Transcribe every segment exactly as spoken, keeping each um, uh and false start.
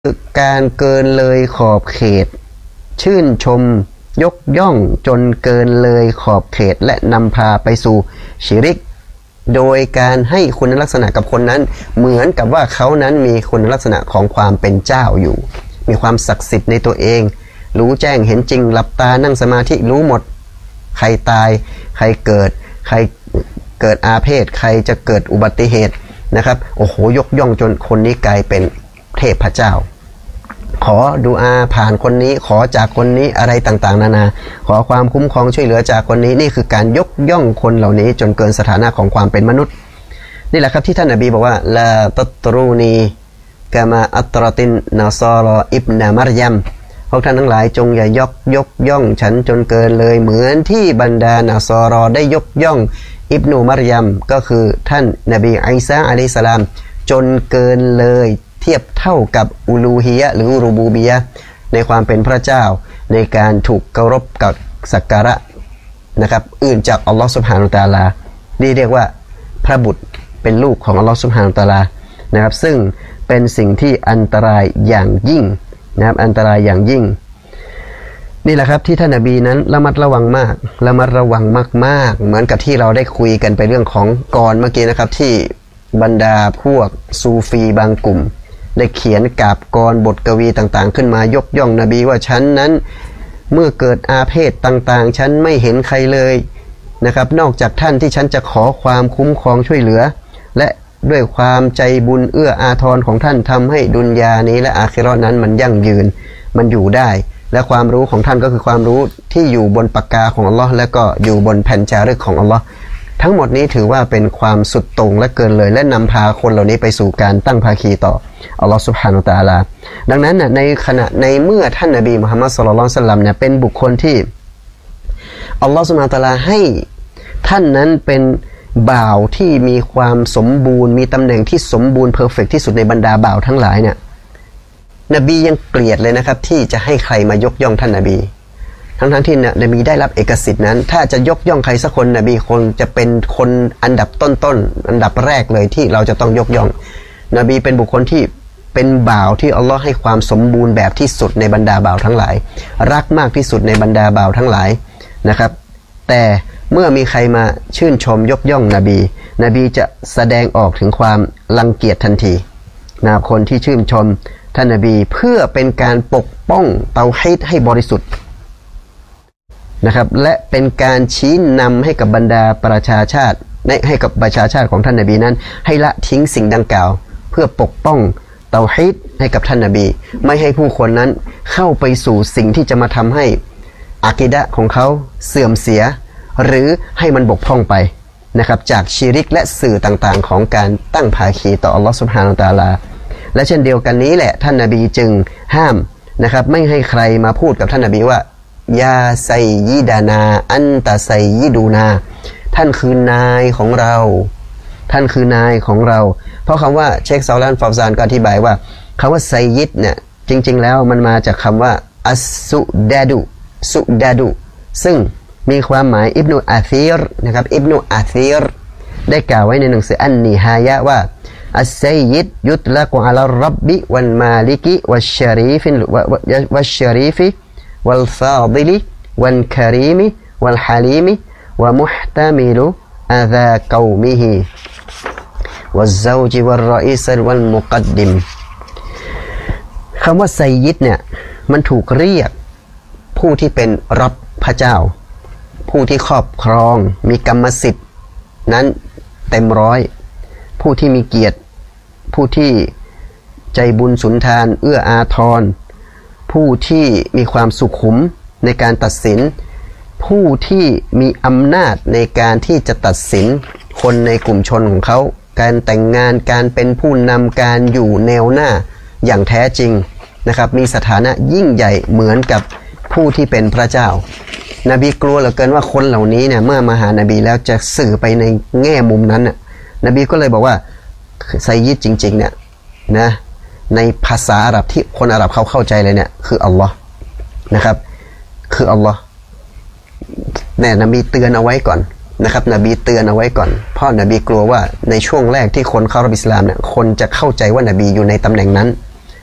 การเกินเลยขอบเขตชื่นชมยกย่องจนเกินเลยขอบเขตและนำพาไปสู่ชิริกโดยการให้คุณลักษณะกับคนนั้นเหมือนกับว่าเขานั้นมีคุณลักษณะของความเป็นเจ้าอยู่มีความศักดิ์สิทธิ์ในตัวเองรู้แจ้งเห็นจริงหลับตานั่งสมาธิรู้หมดใครตายใครเกิดใครเกิดอาเพศใครจะเกิดอุบัติเหตุนะครับโอ้โหยกย่องจนคนนี้กลายเป็นเทพเจ้าขอดุอาผ่านคนนี้ขอจากคนนี้อะไรต่างๆนานาขอความคุ้มครองช่วยเหลือจากคนนี้นี่คือการยกย่องคนเหล่านี้จนเกินสถานะของความเป็นมนุษย์นี่แหละครับที่ท่านนบีบอกว่าลาตัตรูนีกามาอัตรตินนาซารออิบนามารยัมพวกท่านทั้งหลายจงอย่ายกยกย่องฉันจนเกินเลยเหมือนที่บรรดานาซารอได้ยกย่องอิบนูมารยัมก็คือท่านนบีอีสาอะลัยฮิสสลามจนเกินเลยเทียบเท่ากับอูลูฮียะหรือรูบูบียะในความเป็นพระเจ้าในการถูกเคารพกับสักการะนะครับอื่นจากอัลลอฮฺซุบฮานะฮูวะตะอาลานี่เรียกว่าพระบุตรเป็นลูกของอัลลอฮฺซุบฮานะฮูวะตะอาลานะครับซึ่งเป็นสิ่งที่อันตรายอย่างยิ่งนะครับอันตรายอย่างยิ่งนี่แหละครับที่ท่านนบีนั้นระมัดระวังมากระมัดระวังมากๆเหมือนกับที่เราได้คุยกันไปเรื่องของกรเมื่อกี้นะครับที่บรรดาพวกซูฟีบางกลุ่มได้เขียนกาบกรบทกวีต่างๆขึ้นมายกย่องนบีว่าฉันนั้นเมื่อเกิดอาเพศต่างๆฉันไม่เห็นใครเลยนะครับนอกจากท่านที่ฉันจะขอความคุ้มครองช่วยเหลือและด้วยความใจบุญเอื้ออาทรของท่านทำให้ดุนยานี้และอาคิเราะห์นั้นมันยั่งยืนมันอยู่ได้และความรู้ของท่านก็คือความรู้ที่อยู่บนปากกาของอัลลอฮ์และก็อยู่บนแผ่นจารึกของอัลลอฮ์ทั้งหมดนี้ถือว่าเป็นความสุดโต่งและเกินเลยและนำพาคนเหล่านี้ไปสู่การตั้งภาคีต่ออัลลอฮ์ซุบฮานะฮูวะตะอาลาดังนั้นน่ะในขณะในเมื่อท่านนบีมุฮัมมัดศ็อลลัลลอฮุอะลัยฮิวะซัลลัมเนี่ยเป็นบุคคลที่อัลลอฮ์ซุบฮานะฮูวะตะอาลาให้ท่านนั้นเป็นบ่าวที่มีความสมบูรณ์มีตำแหน่งที่สมบูรณ์เพอร์เฟกต์ที่สุดในบรรดาบ่าวทั้งหลายเนี่ยนบียังเกลียดเลยนะครับที่จะให้ใครมายกย่องท่านนบีทั้งๆที่นบีได้รับเอกสิทธิ์นั้นถ้าจะยกย่องใครสักคนนบีคงจะเป็นคนอันดับต้นๆอันดับแรกเลยที่เราจะต้องยกย่องนบีเป็นบุคคลที่เป็นบ่าวที่อัลลอฮ์ให้ความสมบูรณ์แบบที่สุดในบรรดาบ่าวทั้งหลายรักมากที่สุดในบรรดาบ่าวทั้งหลายนะครับแต่เมื่อมีใครมาชื่นชมยกย่องนบีนบีจะแสดงออกถึงความรังเกียจทันทีนะคนที่ชื่นชมท่านนบีเพื่อเป็นการปกป้องเตาฮีดให้บริสุทธิ์นะครับและเป็นการชี้นำให้กับบรรดาประชาชาติให้กับประชาชาติของท่านนบีนั้นให้ละทิ้งสิ่งดังกล่าวเพื่อปกป้องเตาฮีดให้กับท่านนบีไม่ให้ผู้คนนั้นเข้าไปสู่สิ่งที่จะมาทำให้อากีดะห์ของเขาเสื่อมเสียหรือให้มันบกพร่องไปนะครับจากชิริกและสื่อต่างๆของการตั้งภาคีต่ออัลลอฮฺซุบฮานะฮูวะตะอาลาและเช่นเดียวกันนี้แหละท่านนบีจึงห้ามนะครับไม่ให้ใครมาพูดกับท่านนบีว่ายาไซยิดานาอันตะไซยิดูนาท่านคือนายของเราท่านคือนายของเราเพราะคำว่าเชคซอลานฟาวซานก็อธิบายว่าคำว่าไซยิดเนี่ยจริงๆแล้วมันมาจากคำว่าอัสสุดาดุสุดาดุซึ่งมีความหมายอิบนุอาซีรนะครับอิบนุอาซีรได้กล่าวไว้ในหนังสืออันนิฮายะว่าอัสไซยิดยุตละกุอะลัรร็อบบิวัลมาลิกิวัชชะรีฟิวัชชะรีฟิวัลฟาดิลิวัลคารีมิวัลฮาลีมิวะมุฮตะมิลุอะซาเกามิฮิวัซซาวจิวัลรออีซวัลมุกัดดิมคำว่าไซยิดเนี่ยมันถูกเรียกผู้ที่เป็นรับพระเจ้าผู้ที่ครอบครองมีกรรมสิทธิ์นั้นเต็มร้อยผู้ที่มีเกียรติผู้ที่ใจบุญสุนทานเอื้ออาทรผู้ที่มีความสุขุมในการตัดสินผู้ที่มีอำนาจในการที่จะตัดสินคนในกลุ่มชนของเขาการแต่งงานการเป็นผู้นำการอยู่แนวหน้าอย่างแท้จริงนะครับมีสถานะยิ่งใหญ่เหมือนกับผู้ที่เป็นพระเจ้านบีกลัวเหลือเกินว่าคนเหล่านี้เนี่ยเมื่อมาหานบีแล้วจะสื่อไปในแง่มุมนั้นน่ะนบีก็เลยบอกว่าไซยิดจริงๆเนี่ยนะในภาษาอาหรับที่คนอาหรับเขาเข้าใจเลยเนี่ยคืออัลลอฮ์นะครับคืออัลลอฮ์แน่นบีเตือนเอาไว้ก่อนนะครับนบีเตือนเอาไว้ก่อนเพราะนบีกลัวว่าในช่วงแรกที่คนเข้ารับอิสลามเนี่ยคนจะเข้าใจว่านบีอยู่ในตำแหน่งนั้น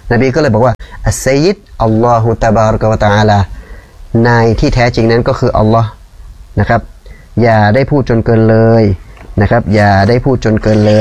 นบีก็เลยบอกว่าอัสซัยยิดอัลลอฮฺตะบารกะวะตะอาลานายที่แท้จริงนั้นก็คืออัลลอฮ์นะครับอย่าได้พูดจนเกินเลยนะครับอย่าได้พูดจนเกินเลย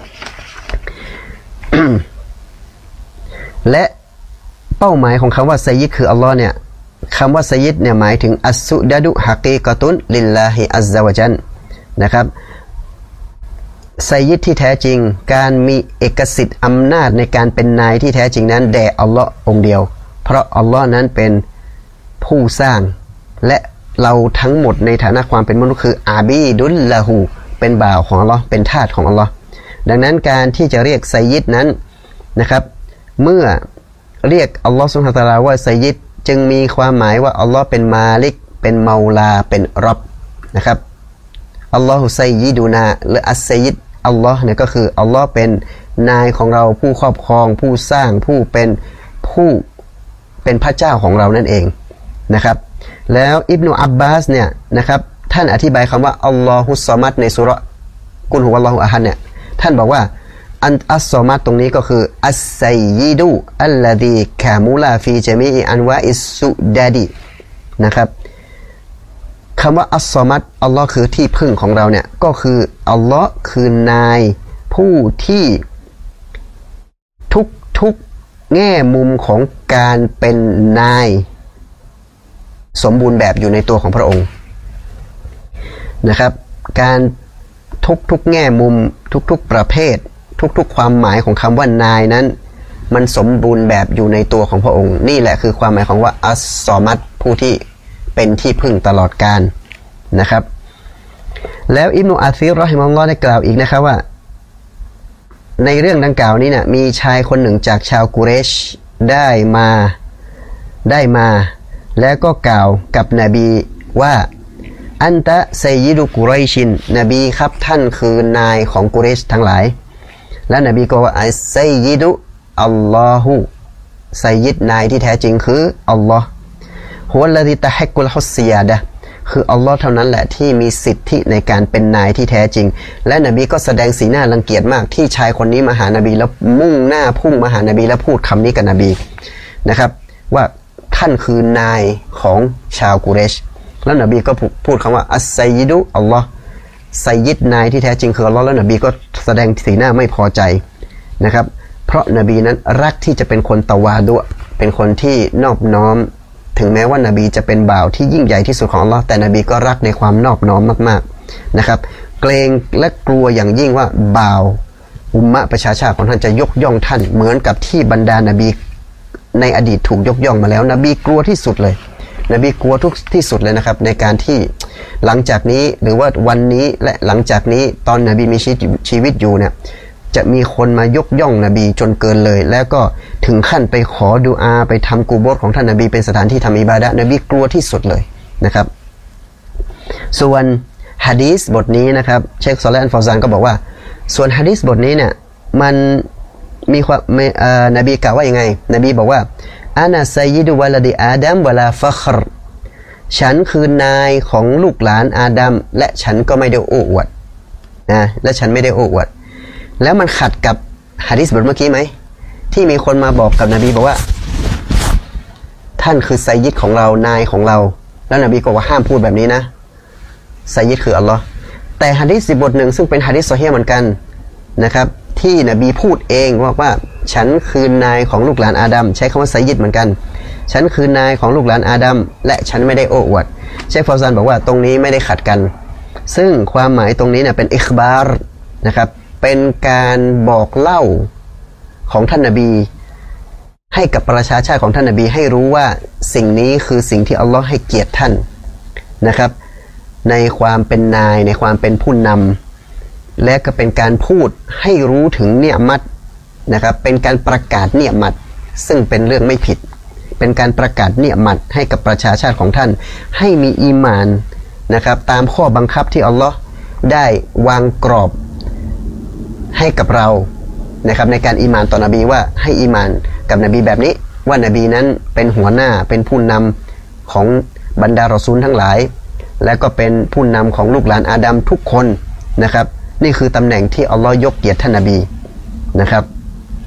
และเป้าหมายของคำว่าไซยิดคืออัลลอฮ์เนี่ยคำว่าไซยิดเนี่ยหมายถึงอัสซุดะดุฮะกีกะตุนลิลลาฮิอัซซะวะญัลนะครับไซยิดที่แท้จริงการมีเอกสิทธิ์อำนาจในการเป็นนายที่แท้จริงนั้นแด่อัลลอฮ์องเดียวเพราะอัลลอฮ์นั้นเป็นผู้สร้างและเราทั้งหมดในฐานะความเป็นมนุษย์คืออาบีดุลละหูเป็นบ่าวของอัลลอฮ์เป็นทาสของอัลลอฮ์ดังนั้นการที่จะเรียกไซยิดนั้นนะครับเมื่อเรียกอัลลอฮ์ซุบฮานะฮูวะตะอาลาว่าไซยิดจึงมีความหมายว่าอัลลอฮ์เป็นมาลิกเป็นเมาลาเป็นร็อบนะครับอัลลอฮุไซยิดูนาหรืออัสไซยิดอัลลอฮ์เนี่ยก็คืออัลลอฮ์เป็นนายของเราผู้ครอบครองผู้สร้างผู้เป็นผู้เป็นพระเจ้าของเรานั่นเองนะครับแล้วอิบนุอับบาสเนี่ยนะครับท่านอธิบายคำว่าอัลลอฮุศอมัดในสุเราะห์กุลฮุวัลลอฮุอะฮัดเนี่ยท่านบอกว่าอันอัสซอมัดตรงนี้ก็คืออัสไซยิดูอัลลซีคามูลาฟีจามีอันวาอิสสุดาดีนะครับคำว่าอัสซอมัดอัลลอฮ์คือที่พึ่งของเราเนี่ยก็คืออัลลอฮ์คือนายผู้ที่ทุกทุกแง่มุมของการเป็นนายสมบูรณ์แบบอยู่ในตัวของพระองค์นะครับการทุกทุกแง่มุมทุกทุกประเภททุกทุกความหมายของคำว่านายนั้นมันสมบูรณ์แบบอยู่ในตัวของพระองค์นี่แหละคือความหมายของว่าอัสซอมัดผู้ที่เป็นที่พึ่งตลอดกาลนะครับแล้วอิบนุอาซีรเราะฮิมะฮุลลอฮ์ได้กล่าวอีกนะครับว่าในเรื่องดังกล่าวนี้เนี่ยมีชายคนหนึ่งจากชาวกุเรชได้มาได้มาแล้วก็กล่าวกับนบีว่าอันตะไซยิดุกุไรชินนบีครับท่านคือนายของกุเรชทั้งหลายและนบีก็ว่าอัสไซยิดุอัลลอฮุไซยิดนายที่แท้จริงคืออัลลอฮ์ฮุวัลลซีตะฮักกุลฮุสซิยาดะคืออัลลอฮ์เท่านั้นแหละที่มีสิทธิในการเป็นนายที่แท้จริงและนบีก็แสดงสีหน้ารังเกียจมากที่ชายคนนี้มาหานบีแล้วมุ่งหน้าพุ่งมาหานบีแล้วพูดคำนี้กับนบีนะครับว่าท่านคือนายของชาวกุเรชแล้วนบีก็พูดคำว่าอัสไซยิดุอัลลอฮ์ไซยิดนายที่แท้จริงคืออัลลอฮ์แล้วนบีก็แสดงสีหน้าไม่พอใจนะครับเพราะนบีนั้นรักที่จะเป็นคนตะวาดุเป็นคนที่นอบน้อมถึงแม้ว่านบีจะเป็นบ่าวที่ยิ่งใหญ่ที่สุดของอัลลอฮ์แต่นบีก็รักในความนอบน้อมมากๆนะครับเกรงและกลัวอย่างยิ่งว่าบ่าวอุมมะประชาชาติของท่านจะยกย่องท่านเหมือนกับที่บรรดานบีในอดีตถูกยกย่องมาแล้วนบีกลัวที่สุดเลยนบีกลัวทุกที่สุดเลยนะครับในการที่หลังจากนี้หรือว่าวันนี้และหลังจากนี้ตอนนบีมีชีวิตอยู่เนี่ยจะมีคนมายกย่องนบีจนเกินเลยแล้วก็ถึงขั้นไปขอดุอาไปทำกูโบรของท่านนบีเป็นสถานที่ทำอิบาดะห์นบีกลัวที่สุดเลยนะครับส่วนหะดีษบทนี้นะครับเชคซอเลห์ อัลฟาวซานก็บอกว่าส่วนหะดีษบทนี้เนี่ยมันมีความนบีกล่าวว่ายังไงนบีบอกว่าอานาไซยิดุวะลาดิอาดัมวะลาฟัครฉันคือนายของลูกหลานอาดัมและฉันก็ไม่ได้โอ้อวดนะและฉันไม่ได้โอ้อวดแล้วมันขัดกับหะดีษบทเมื่อกี้ไหมที่มีคนมาบอกกับนบีบอกว่าท่านคือไซยิดของเรานายของเราแล้วนบีก็ว่าห้ามพูดแบบนี้นะไซยิดคืออัลลอฮ์แต่หะดีษบทหนึ่งซึ่งเป็นหะดีษซอฮีฮ์เหมือนกันนะครับที่นบีพูดเองว่าว่าฉันคือนายของลูกหลานอาดัมใช้คำว่าไซยิดเหมือนกันฉันคือนายของลูกหลานอาดัมและฉันไม่ได้โอ้อวดเชคฟาวซานบอกว่าตรงนี้ไม่ได้ขัดกันซึ่งความหมายตรงนี้เนี่ยเป็นอิคบาร์นะครับเป็นการบอกเล่าของท่านนบีให้กับประชาชาติของท่านนบีให้รู้ว่าสิ่งนี้คือสิ่งที่อัลลอฮ์ให้เกียรติท่านนะครับในความเป็นนายในความเป็นผู้นำและก็เป็นการพูดให้รู้ถึงเนียมัตนะครับเป็นการประกาศเนียมัตซึ่งเป็นเรื่องไม่ผิดเป็นการประกาศเนียมัตให้กับประชาชาติของท่านให้มีอีหม่านนะครับตามข้อบังคับที่อัลลอฮ์ได้วางกรอบให้กับเรานะครับในการอีหม่านต่อนบีว่าให้อีหม่านกับนบีแบบนี้ว่านบีนั้นเป็นหัวหน้าเป็นผู้นำของบรรดารอซูลทั้งหลายและก็เป็นผู้นำของลูกหลานอาดัมทุกคนนะครับนี่คือตำแหน่งที่อัลลอฮ์ยกเกียรติท่านนบีนะครับ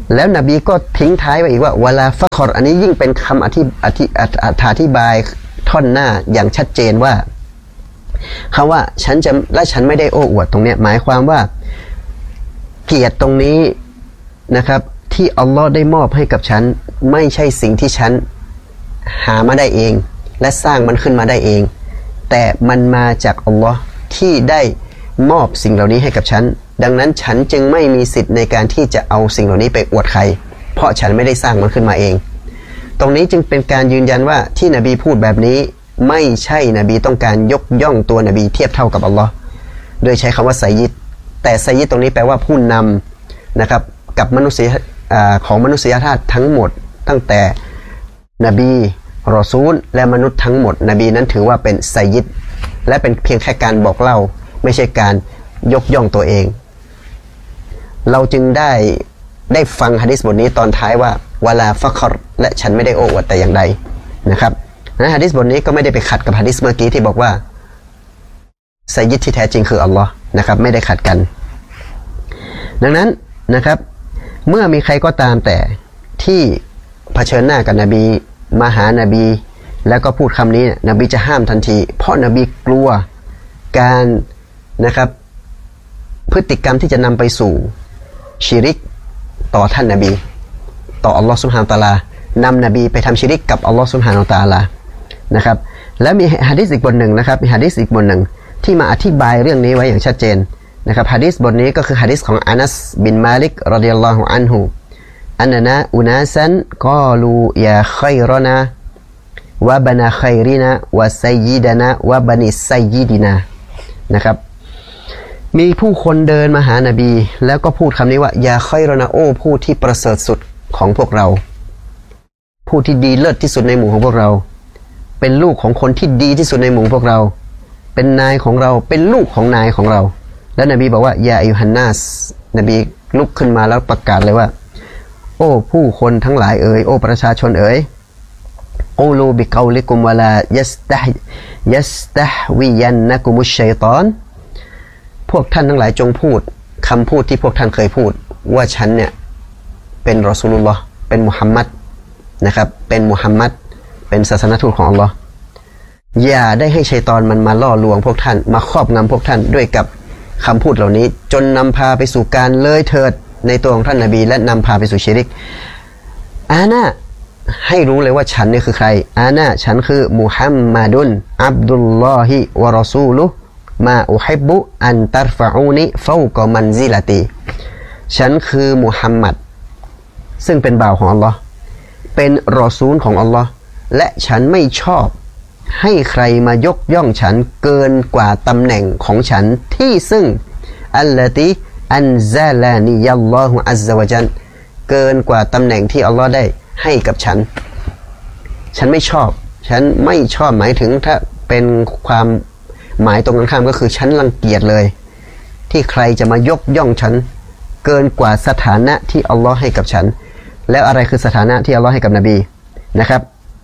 แล้วนบีก็ทิ้งท้ายไว้อีกว่าวะลาฟักรอันนี้ยิ่งเป็นคำอธิอธิอธิบายท่อนหน้าอย่างชัดเจนว่าคำว่าฉันจะและฉันไม่ได้โอ้อวดตรงนี้หมายความว่าเกียรติตรงนี้นะครับที่อัลลอฮ์ได้มอบให้กับฉันไม่ใช่สิ่งที่ฉันหามาได้เองและสร้างมันขึ้นมาได้เองแต่มันมาจากอัลลอฮ์ที่ได้มอบสิ่งเหล่านี้ให้กับฉันดังนั้นฉันจึงไม่มีสิทธิ์ในการที่จะเอาสิ่งเหล่านี้ไปอวดใครเพราะฉันไม่ได้สร้างมันขึ้นมาเองตรงนี้จึงเป็นการยืนยันว่าที่นบีพูดแบบนี้ไม่ใช่นบีต้องการยกย่องตัวนบีเทียบเท่ากับอัลลอฮ์โดยใช้คำว่าไซยิดแต่ไซยิดตรงนี้แปลว่าผู้นำนะครับกับมนุษยของมนุษยชาติทั้งหมดตั้งแต่นบีรอซูลและมนุษย์ทั้งหมดนบีนั้นถือว่าเป็นไซยิดและเป็นเพียงแค่การบอกเล่าไม่ใช่การยกย่องตัวเองเราจึงได้ได้ฟังหะดีษบทนี้ตอนท้ายว่าวะลาฟักรและฉันไม่ได้โอ้อวดแต่อย่างใดนะครับนะหะดีษบทนี้ก็ไม่ได้ไปขัดกับหะดีษเมื่อกี้ที่บอกว่าไซยิดที่แท้จริงคืออัลลอฮ์นะครับไม่ได้ขัดกันดังนั้นนะครับเมื่อมีใครก็ตามแต่ที่เผชิญหน้ากับนบีมาหานบีแล้วก็พูดคำนี้นบีจะห้ามทันทีเพราะนบีกลัวการนะครับพฤติกรรมที่จะนำไปสู่ชิริกต่อท่านนบีต่ออัลลอฮฺซุบฮานะฮูวะตะอาลานำนบีไปทำชิริกกับอัลลอฮฺซุบฮานะฮูวะตะอาลานะครับและมีหะดีษอีกบทหนึ่งนะครับมีหะดีษอีกบทหนึ่งที่มาอธิบายเรื่องนี้ไว้อย่างชัดเจนนะครับหะดีษบทนี้ก็คือหะดีษของอานัสบินมาลิกรอฎิยัลลอฮุอันฮุอันนะอุนาซันกาลูยาคัยรนาวะบนะคัยรินะวะซัยยิดนะวะบนิซัยยิดินะนะครับมีผู้คนเดินมาหานบีแล้วก็พูดคำนี้ว่ายาคัยรนะโอ้ผู้ที่ประเสริฐสุดของพวกเราผู้ที่ดีเลิศที่สุดในหมู่ของพวกเราเป็นลูกของคนที่ดีที่สุดในหมู่พวกเราเป็นนายของเราเป็นลูกของนายของเราแล้วนบีบอกว่ายาอัยยูฮันนัสนบีลุกขึ้นมาแล้วประกาศเลยว่าโอ้ผู้คนทั้งหลายเอ๋ยโอ้ประชาชนเอ๋ยกูลูบิกาลิกุมวะลายัสตะฮยัสตะฮวิยันนะกุมุชชัยฏอนพวกท่านทั้งหลายจงพูดคำพูดที่พวกท่านเคยพูดว่าฉันเนี่ยเป็นรอซูลุลลอฮ์เป็นมุฮัมมัดนะครับเป็นมุฮัมมัดเป็นศาสนทูตของอัลลอฮ์อย่าได้ให้ชัยฏอนมันมาล่อลวงพวกท่านมาครอบงำพวกท่านด้วยกับคำพูดเหล่านี้จนนำพาไปสู่การเลยเถิดในตัวของท่านนบีและนำพาไปสู่ชิริกอานะให้รู้เลยว่าฉันนี่คือใครอานะฉันคือมุฮัมมัดุนอับดุลลอฮิวะรอซูลุมาอุฮิบบุอันตัรฟะอูนิฟาวกะมันซิลาตีฉันคือมุฮัมมัดซึ่งเป็นบ่าวของอัลลอฮ์เป็นรอซูลของอัลลอฮ์และฉันไม่ชอบให้ใครมายกย่องฉันเกินกว่าตำแหน่งของฉันที่ซึ่งอัลลติอันซาลานิยัลลอฮุอัซซะวะญัลเกินกว่าตำแหน่งที่อัลลอฮ์ได้ให้กับฉันฉันไม่ชอบฉันไม่ชอบหมายถึงถ้าเป็นความหมายตรงกันข้ามก็คือฉันรังเกียจเลยที่ใครจะมายกย่องฉันเกินกว่าสถานะที่อัลลอฮ์ให้กับฉันแล้วอะไรคือสถานะที่อัลลอฮ์ให้กับนบีนะครับ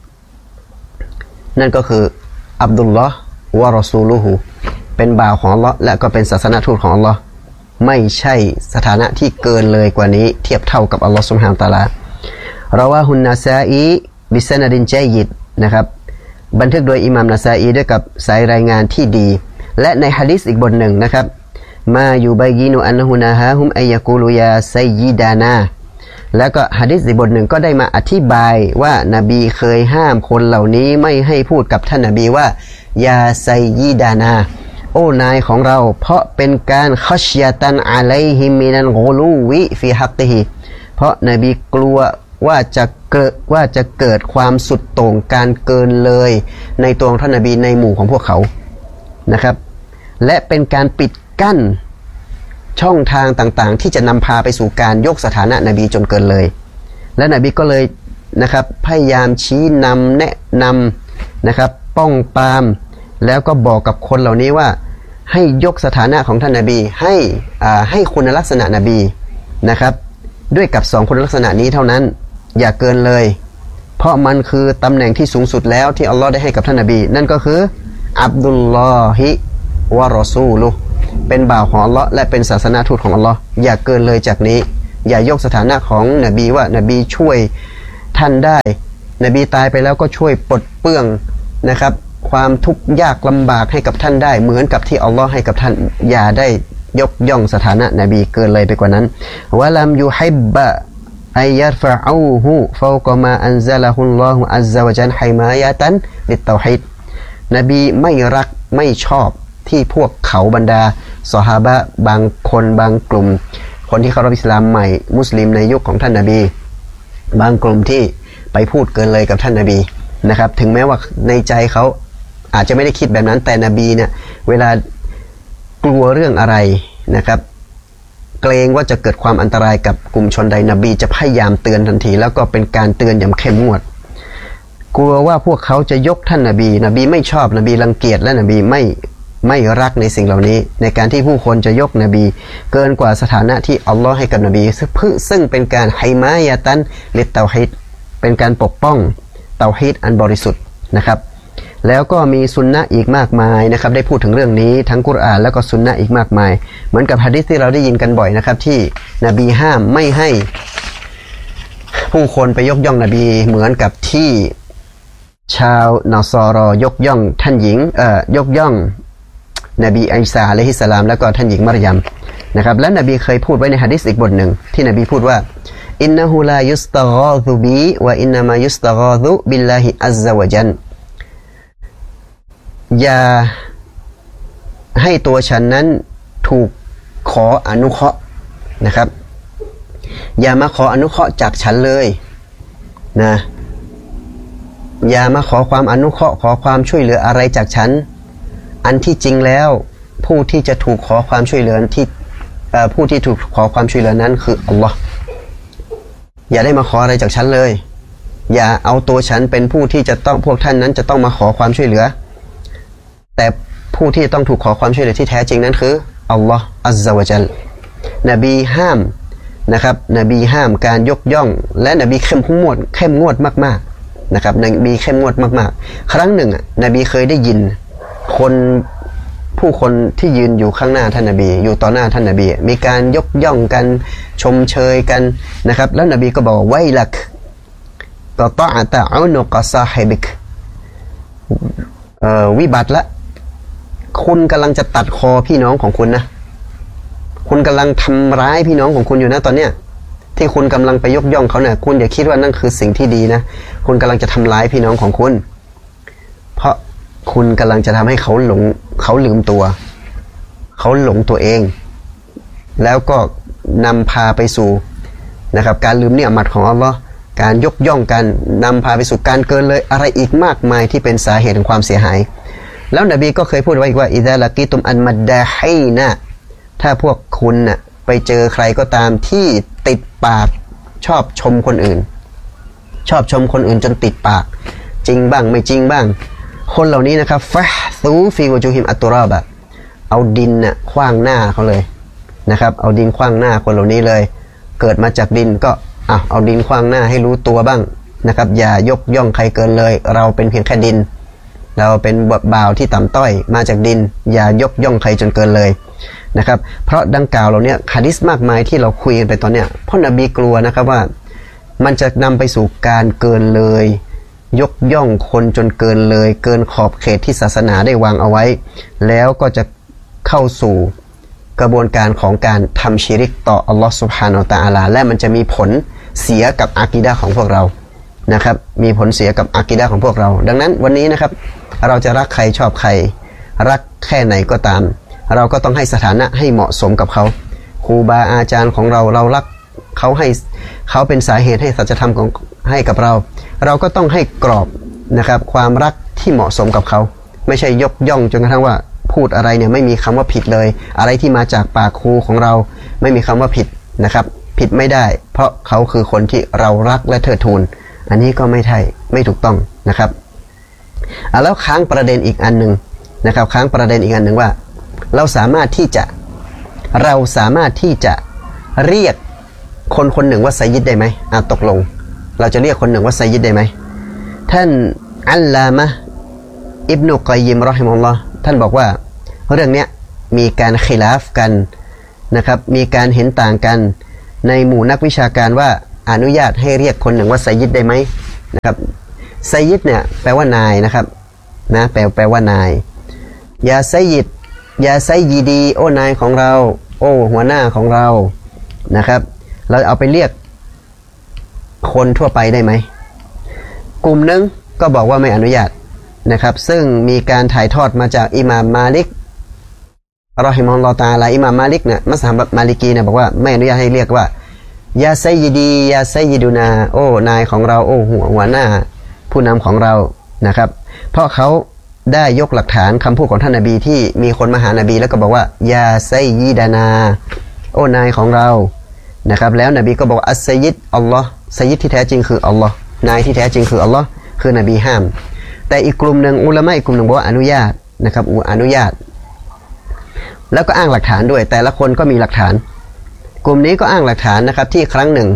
นั่นก็คืออับดุลลอฮ์วะรอซูลุฮูเป็นบ่าวของอัลลอฮ์และก็เป็นศาสนทูตของอัลลอฮ์ไม่ใช่สถานะที่เกินเลยกว่านี้เทียบเท่ากับอัลลอฮ์ซุบฮานะฮูวะตะอาลาราวาฮุนนาซาอีบิสนะดินจัยยิดนะครับบันทึกโดยอิหม่ามนาซาอีด้วยกับสายรายงานที่ดีและในหะดีษอีกบทหนึ่งนะครับมายูบัยยินุอันนะฮูนาฮาฮุมอัยยะกูลูยาซัยยิดานาแล้วก็หะดีษอีกบทหนึ่งก็ได้มาอธิบายว่านบีเคยห้ามคนเหล่านี้ไม่ให้พูดกับท่านนบีว่ายาซัยยิดานาโอ้นายของเราเพราะเป็นการคัชยะตันอะลัยฮิมินัลกุลูวิฟิฮักติฮิเพราะนบีกลัวว่าจะเกิดว่าจะเกิดความสุดโต่งการเกินเลยในตัวของท่านนบีในหมู่ของพวกเขานะครับและเป็นการปิดกั้นช่องทางต่างๆที่จะนำพาไปสู่การยกสถานะนบีจนเกินเลยและนบีก็เลยนะครับพยายามชี้นำแนะนำนะครับป้องปรามแล้วก็บอกกับคนเหล่านี้ว่าให้ยกสถานะของท่านนบีให้อ่าให้คุณลักษณะนบีนะครับด้วยกับสองคุณลักษณะนี้เท่านั้นอย่าเกินเลยเพราะมันคือตำแหน่งที่สูงสุดแล้วที่อัลลอฮ์ได้ให้กับท่านนบีนั่นก็คืออับดุลลอฮิวะรอซูลุเป็นบ่าวของอัลลอฮ์และเป็นศาสนาทูตของอัลลอฮ์อย่าเกินเลยจากนี้อย่ายกสถานะของนบีว่านบีช่วยท่านได้นบีตายไปแล้วก็ช่วยปลดเปลื้องนะครับความทุกข์ยากลำบากให้กับท่านได้เหมือนกับที่อัลลอฮ์ให้กับท่านอย่าได้ยกย่องสถานะนบีเกินเลยไปกว่านั้นวะลัมยูฮิบบะอัยยัรฟะอูฮุฟาวกะมาอันซะละฮุลลอฮุอัซซะวะญัลฮิมายะตันลิตเตาฮีดนบีไม่รักไม่ชอบที่พวกเขาบรรดาซอฮาบะห์บางคนบางกลุ่มคนที่เข้ารับอิสลามใหม่มุสลิมในยุคของท่านนบีบางกลุ่มที่ไปพูดเกินเลยกับท่านนบีนะครับถึงแม้ว่าในใจเขาอาจจะไม่ได้คิดแบบนั้นแต่นบีเนี่ยเวลากลัวเรื่องอะไรนะครับเกรงว่าจะเกิดความอันตรายกับกลุ่มชนใดนบีจะพยายามเตือนทันทีแล้วก็เป็นการเตือนอย่างเข้มงวดกลัวว่าพวกเขาจะยกท่านนบีนบีไม่ชอบนบีรังเกียจและนบีไม่ไม่รักในสิ่งเหล่านี้ในการที่ผู้คนจะยกนบีเกินกว่าสถานะที่อัลลอฮ์ให้กับนบีซึ่งเป็นการไฮมายะตันลิตเตาฮีดเป็นการปกป้องเตาฮีดอันบริสุทธิ์นะครับแล้วก็มีซุนนะอีกมากมายนะครับได้พูดถึงเรื่องนี้ทั้งกุรอานแล้วก็ซุนนะอีกมากมายเหมือนกับหะดีษที่เราได้ยินกันบ่อยนะครับที่นบีห้ามไม่ให้ผู้คนไปยกย่องนบีเหมือนกับที่ชาวนอซอรอยกย่องท่านหญิงเอ่อยกย่องนบีอิสาอะลัยฮิสสลามแล้วก็ท่านหญิงมารยมนะครับและนบีเคยพูดไว้ในหะดีษอีกบทหนึ่งที่นบีพูดว่าอินนะฮูลายุสตะฆอซุบีวะอินนามายุสตะฆอซุบิลลาฮิอัซซะวะญัลอย่าให้ตัวฉันนั้นถูกขออนุเคราะห์นะครับอย่ามาขออนุเคราะห์จากฉันเลยนะอย่ามาขอความอนุเคราะห์ขอความช่วยเหลืออะไรจากฉันอันที่จริงแล้วผู้ที่จะถูกขอความช่วยเหลือที่ผู้ที่ถูกขอความช่วยเหลือนั้นคืออัลลอฮ์อย่าได้มาขออะไรจากฉันเลยอย่าเอาตัวฉันเป็นผู้ที่จะต้องพวกท่านนั้นจะต้องมาขอความช่วยเหลือแต่ผู้ที่ต้องถูกขอความช่วยเหลือที่แท้จริงนั้นคืออัลลอฮ์อัซซะวะญัลนบีห้ามนะครับนบีห้ามการยกย่องและนบีเข้มงวดเข้มงวดมากๆนะครับนบีเข้มงวดมากๆครั้งหนึ่งนบีเคยได้ยินคนผู้คนที่ยืนอยู่ข้างหน้าท่านนบีอยู่ต่อหน้าท่านนบีมีการยกย่องกันชมเชยกันนะครับแล้วนบีก็บอกว่าไวลักกะตะอะตะอุนุกะซาฮิบิกเอ่อวิบัติละคุณกำลังจะตัดคอพี่น้องของคุณนะคุณกำลังทำร้ายพี่น้องของคุณอยู่นะตอนเนี้ยที่คุณกำลังไปยกย่องเขาเนี่ยคุณอย่าคิดว่านั่นคือสิ่งที่ดีนะคุณกำลังจะทำร้ายพี่น้องของคุณเพราะคุณกำลังจะทำให้เขาหลงเขาลืมตัวเขาหลงตัวเองแล้วก็นำพาไปสู่นะครับการลืมเนี่ยมัดของอัลลอฮ์การยกย่องกันนำพาไปสู่การเกินเลยอะไรอีกมากมายที่เป็นสาเหตุของความเสียหายแล้วนบีก็เคยพูดไว้อีกว่าอิซาละกีตุมอันมัดดาฮีนะถ้าพวกคุณน่ะไปเจอใครก็ตามที่ติดปากชอบชมคนอื่นชอบชมคนอื่นจนติดปากจริงบ้างไม่จริงบ้างคนเหล่านี้นะครับฟะซูฟีวจูฮิมอัตตุรอบะเอาดินน่ะขว้างหน้าเขาเลยนะครับเอาดินขว้างหน้าคนเหล่านี้เลยเกิดมาจากดินก็อ่ะเอาดินขว้างหน้าให้รู้ตัวบ้างนะครับอย่ายกย่องใครเกินเลยเราเป็นเพียงแค่ดินเราเป็นบ่าวที่ต่ำต้อยมาจากดินอย่ายกย่องใครจนเกินเลยนะครับเพราะดังกล่าวเราเนี่ยหะดีษมากมายที่เราคุยกันไปตอนเนี้ยเพราะนบีกลัวนะครับว่ามันจะนำไปสู่การเกินเลยยกย่องคนจนเกินเลยเกินขอบเขตที่ศาสนาได้วางเอาไว้แล้วก็จะเข้าสู่กระบวนการของการทำชิริกต่ออัลลอฮฺซุบฮานะฮูวะตะอาลาและมันจะมีผลเสียกับอากีดะห์ของพวกเรานะครับมีผลเสียกับอากีดะห์ของพวกเราดังนั้นวันนี้นะครับเราจะรักใครชอบใครรักแค่ไหนก็ตามเราก็ต้องให้สถานะให้เหมาะสมกับเขาครูบาอาจารย์ของเราเรารักเขาให้เขาเป็นสาเหตุให้สัจธรรมของให้กับเราเราก็ต้องให้กรอบนะครับความรักที่เหมาะสมกับเขาไม่ใช่ยกย่องจนกระทั่งว่าพูดอะไรเนี่ยไม่มีคำว่าผิดเลยอะไรที่มาจากปากครูของเราไม่มีคำว่าผิดนะครับผิดไม่ได้เพราะเขาคือคนที่เรารักและเทิดทูนอันนี้ก็ไม่ใช่ไม่ถูกต้องนะครับอ่ะแล้วค้างประเด็นอีกอันหนึ่งนะครับค้างประเด็นอีกอันหนึ่งว่าเราสามารถที่จะเราสามารถที่จะเรียกคนคนหนึ่งว่าไซยิดได้ไหมอ่ะตกลงเราจะเรียกคนหนึ่งว่าไซยิดได้ไหมท่านอัลลามะอิบนุกัยยิมรอฮิมุลลอฮ์ท่านบอกว่าเรื่องเนี้ยมีการคิลาฟกันนะครับมีการเห็นต่างกันในหมู่นักวิชาการว่าอนุญาตให้เรียกคนหนึ่งว่าไซยิดได้ไหมนะครับไซยิดเนี่ยแปลว่านายนะครับนะแปลแปลว่านายยาไซยิดยาไซยีดีโอ้นายของเราโอ้หัวหน้าของเรานะครับเราเอาไปเรียกคนทั่วไปได้ไหมกลุ่มนึงก็บอกว่าไม่อนุญาตนะครับซึ่งมีการถ่ายทอดมาจากอิหม่ามมาลิกรอฮิมะฮุลลอฮุตะอาลาอิหม่ามมาลิกเนี่ยมัซฮับมาลิกีเนี่ยบอกว่าไม่อนุญาตให้เรียกว่ายาไซยีดียาไซยีดูนาโอ้นายของเราโอ้หัวหัวหน้าผู้นำของเรานะครับเพราะเขาได้ยกหลักฐานคำพูดของท่านนบีที่มีคนมาหานบีแล้วก็บอกว่ายาไซยีดานาโอ้นายของเรานะครับแล้วนบีก็บอกอัสไซยิดอัลลอฮ์ไซยิดที่แท้จริงคืออัลลอฮ์นายที่แท้จริงคืออัลลอฮ์คือนบีห้ามแต่อีกกลุ่มหนึ่งอุลามะอีกกลุ่มหนึ่งบอกว่าอนุญาตนะครับอนุญาตแล้วก็อ้างหลักฐานด้วยแต่ละคนก็มีหลักฐานกลุ่มนี้ก็อ้างหลักฐานนะครับที่ครั้งหนึ่ง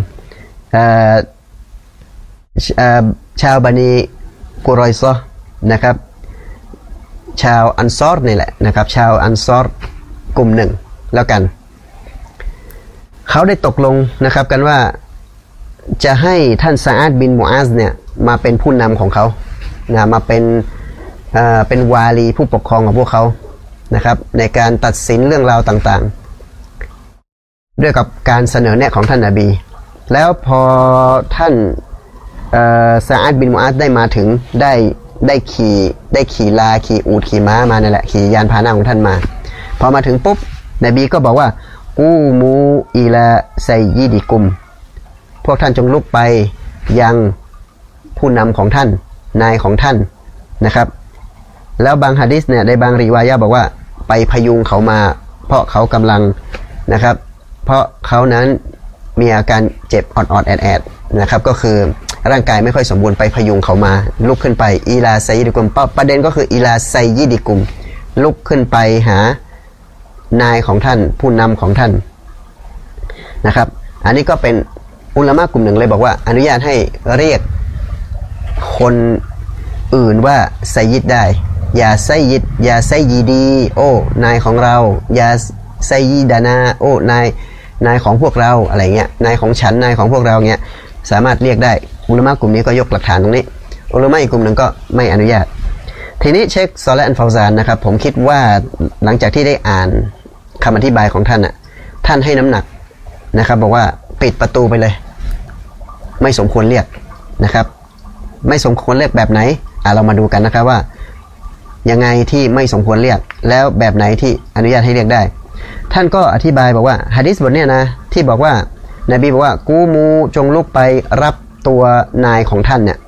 ชาวบันีกุรอยซอนะครับชาวอันซอรนี่แหละนะครับชาวอันซอรกลุ่มหนึ่งแล้วกันเขาได้ตกลงนะครับกันว่าจะให้ท่านซาอาดบินมูอาซเนี่ยมาเป็นผู้นำของเขานะมาเป็นเอ่อเป็นวาลีผู้ปกครองของพวกเขานะครับในการตัดสินเรื่องราวต่างๆด้วยกับการเสนอแนะของท่านนบีแล้วพอท่านซาอาดบินมูอาซได้มาถึงได้ได้ขี่ได้ขี่ลาขี่อูฐขี่ม้ามานั่นแหละขี่ยานพาหนะของท่านมาพอมาถึงปุ๊บนบีก็บอกว่ากูมูอิลาไซยิดิกุมพวกท่านจงลุกไปยังผู้นำของท่านนายของท่านนะครับแล้วบางหะดีษเนี่ยในบางริวายะบอกว่าไปพยุงเขามาเพราะเขากำลังนะครับเพราะเขานั้นมีอาการเจ็บอ่อนๆแอดๆนะครับก็คือร่างกายไม่ค่อยสมบูรณ์ไปพยุงเขามาลุกขึ้นไปอีลาไซยิดิกุมประเด็นก็คืออีลาไซยิดิกุมลุกขึ้นไปหานายของท่านผู้นำของท่านนะครับอันนี้ก็เป็นอุลามะกลุ่มหนึ่งเลยบอกว่าอนุญาตให้เรียกคนอื่นว่าไซยิดได้อย่าไซยิดอย่าไซยีดีโอ้นายของเราอย่าไซยีดานาโอ้นายนายของพวกเราอะไรเงี้ยนายของฉันนายของพวกเราเงี้ยสามารถเรียกได้อุลามะกลุ่มนี้ก็ยกหลักฐานตรงนี้อุลามะอีกกลุ่มหนึ่งก็ไม่อนุญาตทีนี้เชคซอเลห์ อัลฟาวซานนะครับผมคิดว่าหลังจากที่ได้อ่านคำอธิบายของท่านอ่ะท่านให้น้ำหนักนะครับบอกว่าปิดประตูไปเลยไม่สมควรเรียกนะครับไม่สมควรเรียกแบบไหนอ่ะเรามาดูกันนะครับว่ายังไงที่ไม่สมควรเรียกแล้วแบบไหนที่อนุญาตให้เรียกได้ท่านก็อธิบายบอกว่าหะดีษบทเนี้ยนะที่บอกว่านบีบอกว่ากูมูจงลุกไปรับตัวนายของท่านเนี่ย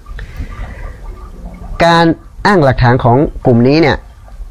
การอ้างหลักฐานของกลุ่มนี้เนี่ย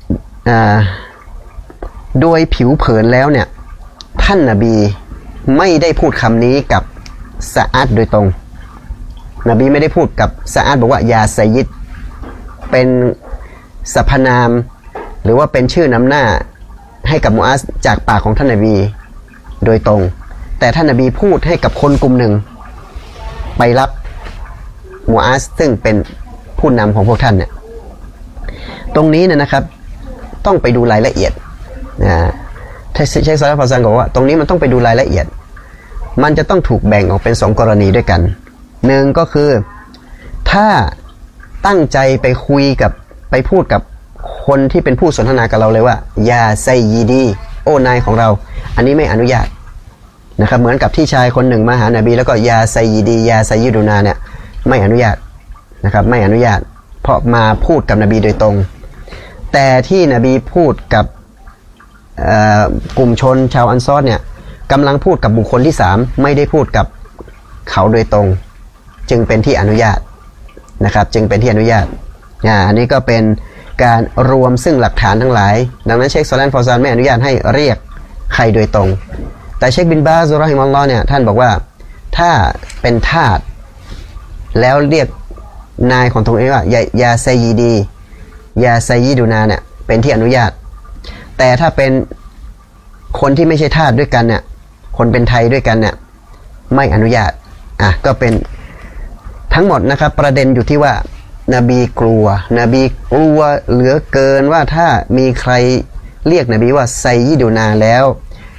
โดยผิวเผินแล้วเนี่ยท่านนบีไม่ได้พูดคำนี้กับซาอาดโดยตรงนบีไม่ได้พูดกับซาอาดบอกว่ายาไซยิดเป็นสรรพนามหรือว่าเป็นชื่อนำหน้าให้กับมูอาซจากปากของท่านนบีโดยตรงแต่ท่านนบีพูดให้กับคนกลุ่มหนึ่งไปรับมูอาซซึ่งเป็นผู้นำของพวกท่านเนี่ยตรงนี้เนี่ยนะครับต้องไปดูรายละเอียดนะเชคซอเลห์ อัลฟาวซานบอกว่าตรงนี้มันต้องไปดูรายละเอียดมันจะต้องถูกแบ่งออกเป็นสองกรณีด้วยกันหนึ่งก็คือถ้าตั้งใจไปคุยกับไปพูดกับคนที่เป็นผู้สนทนากับเราเลยว่ายาไซยีดีโอ้นายของเราอันนี้ไม่อนุญาตนะครับเหมือนกับที่ชายคนหนึ่งมาหานบีแล้วก็ยาไซยีดียาไซยิดูนาเนี่ยไม่อนุญาตนะครับไม่อนุญาตเพราะมาพูดกับนบีโดยตรงแต่ที่นบีพูดกับกลุ่มชนชาวอันซอรเนี่ยกำลังพูดกับบุคคลที่สามไม่ได้พูดกับเขาโดยตรงจึงเป็นที่อนุญาตนะครับจึงเป็นที่อนุญาตอ่าอันนี้ก็เป็นการรวมซึ่งหลักฐานทั้งหลายดังนั้นเชคซอเลห์ อัลฟาวซานไม่อนุญาตให้เรียกใครโดยตรงแต่เชคบินบาซรอฮิมัลลอฮ์เนี่ยท่านบอกว่าถ้าเป็นทาสแล้วเรียกนายของตรงนี้ว่ายายาไซยีดียาไซยีดูนาเนี่ยเป็นที่อนุญาตแต่ถ้าเป็นคนที่ไม่ใช่ทาสด้วยกันเนี่ยคนเป็นไทยด้วยกันเนี่ยไม่อนุญาตอ่ะก็เป็นทั้งหมดนะครับประเด็นอยู่ที่ว่านบีกลัวนบีกลัวเหลือเกินว่าถ้ามีใครเรียกนบีว่าไซยิดูนาแล้ว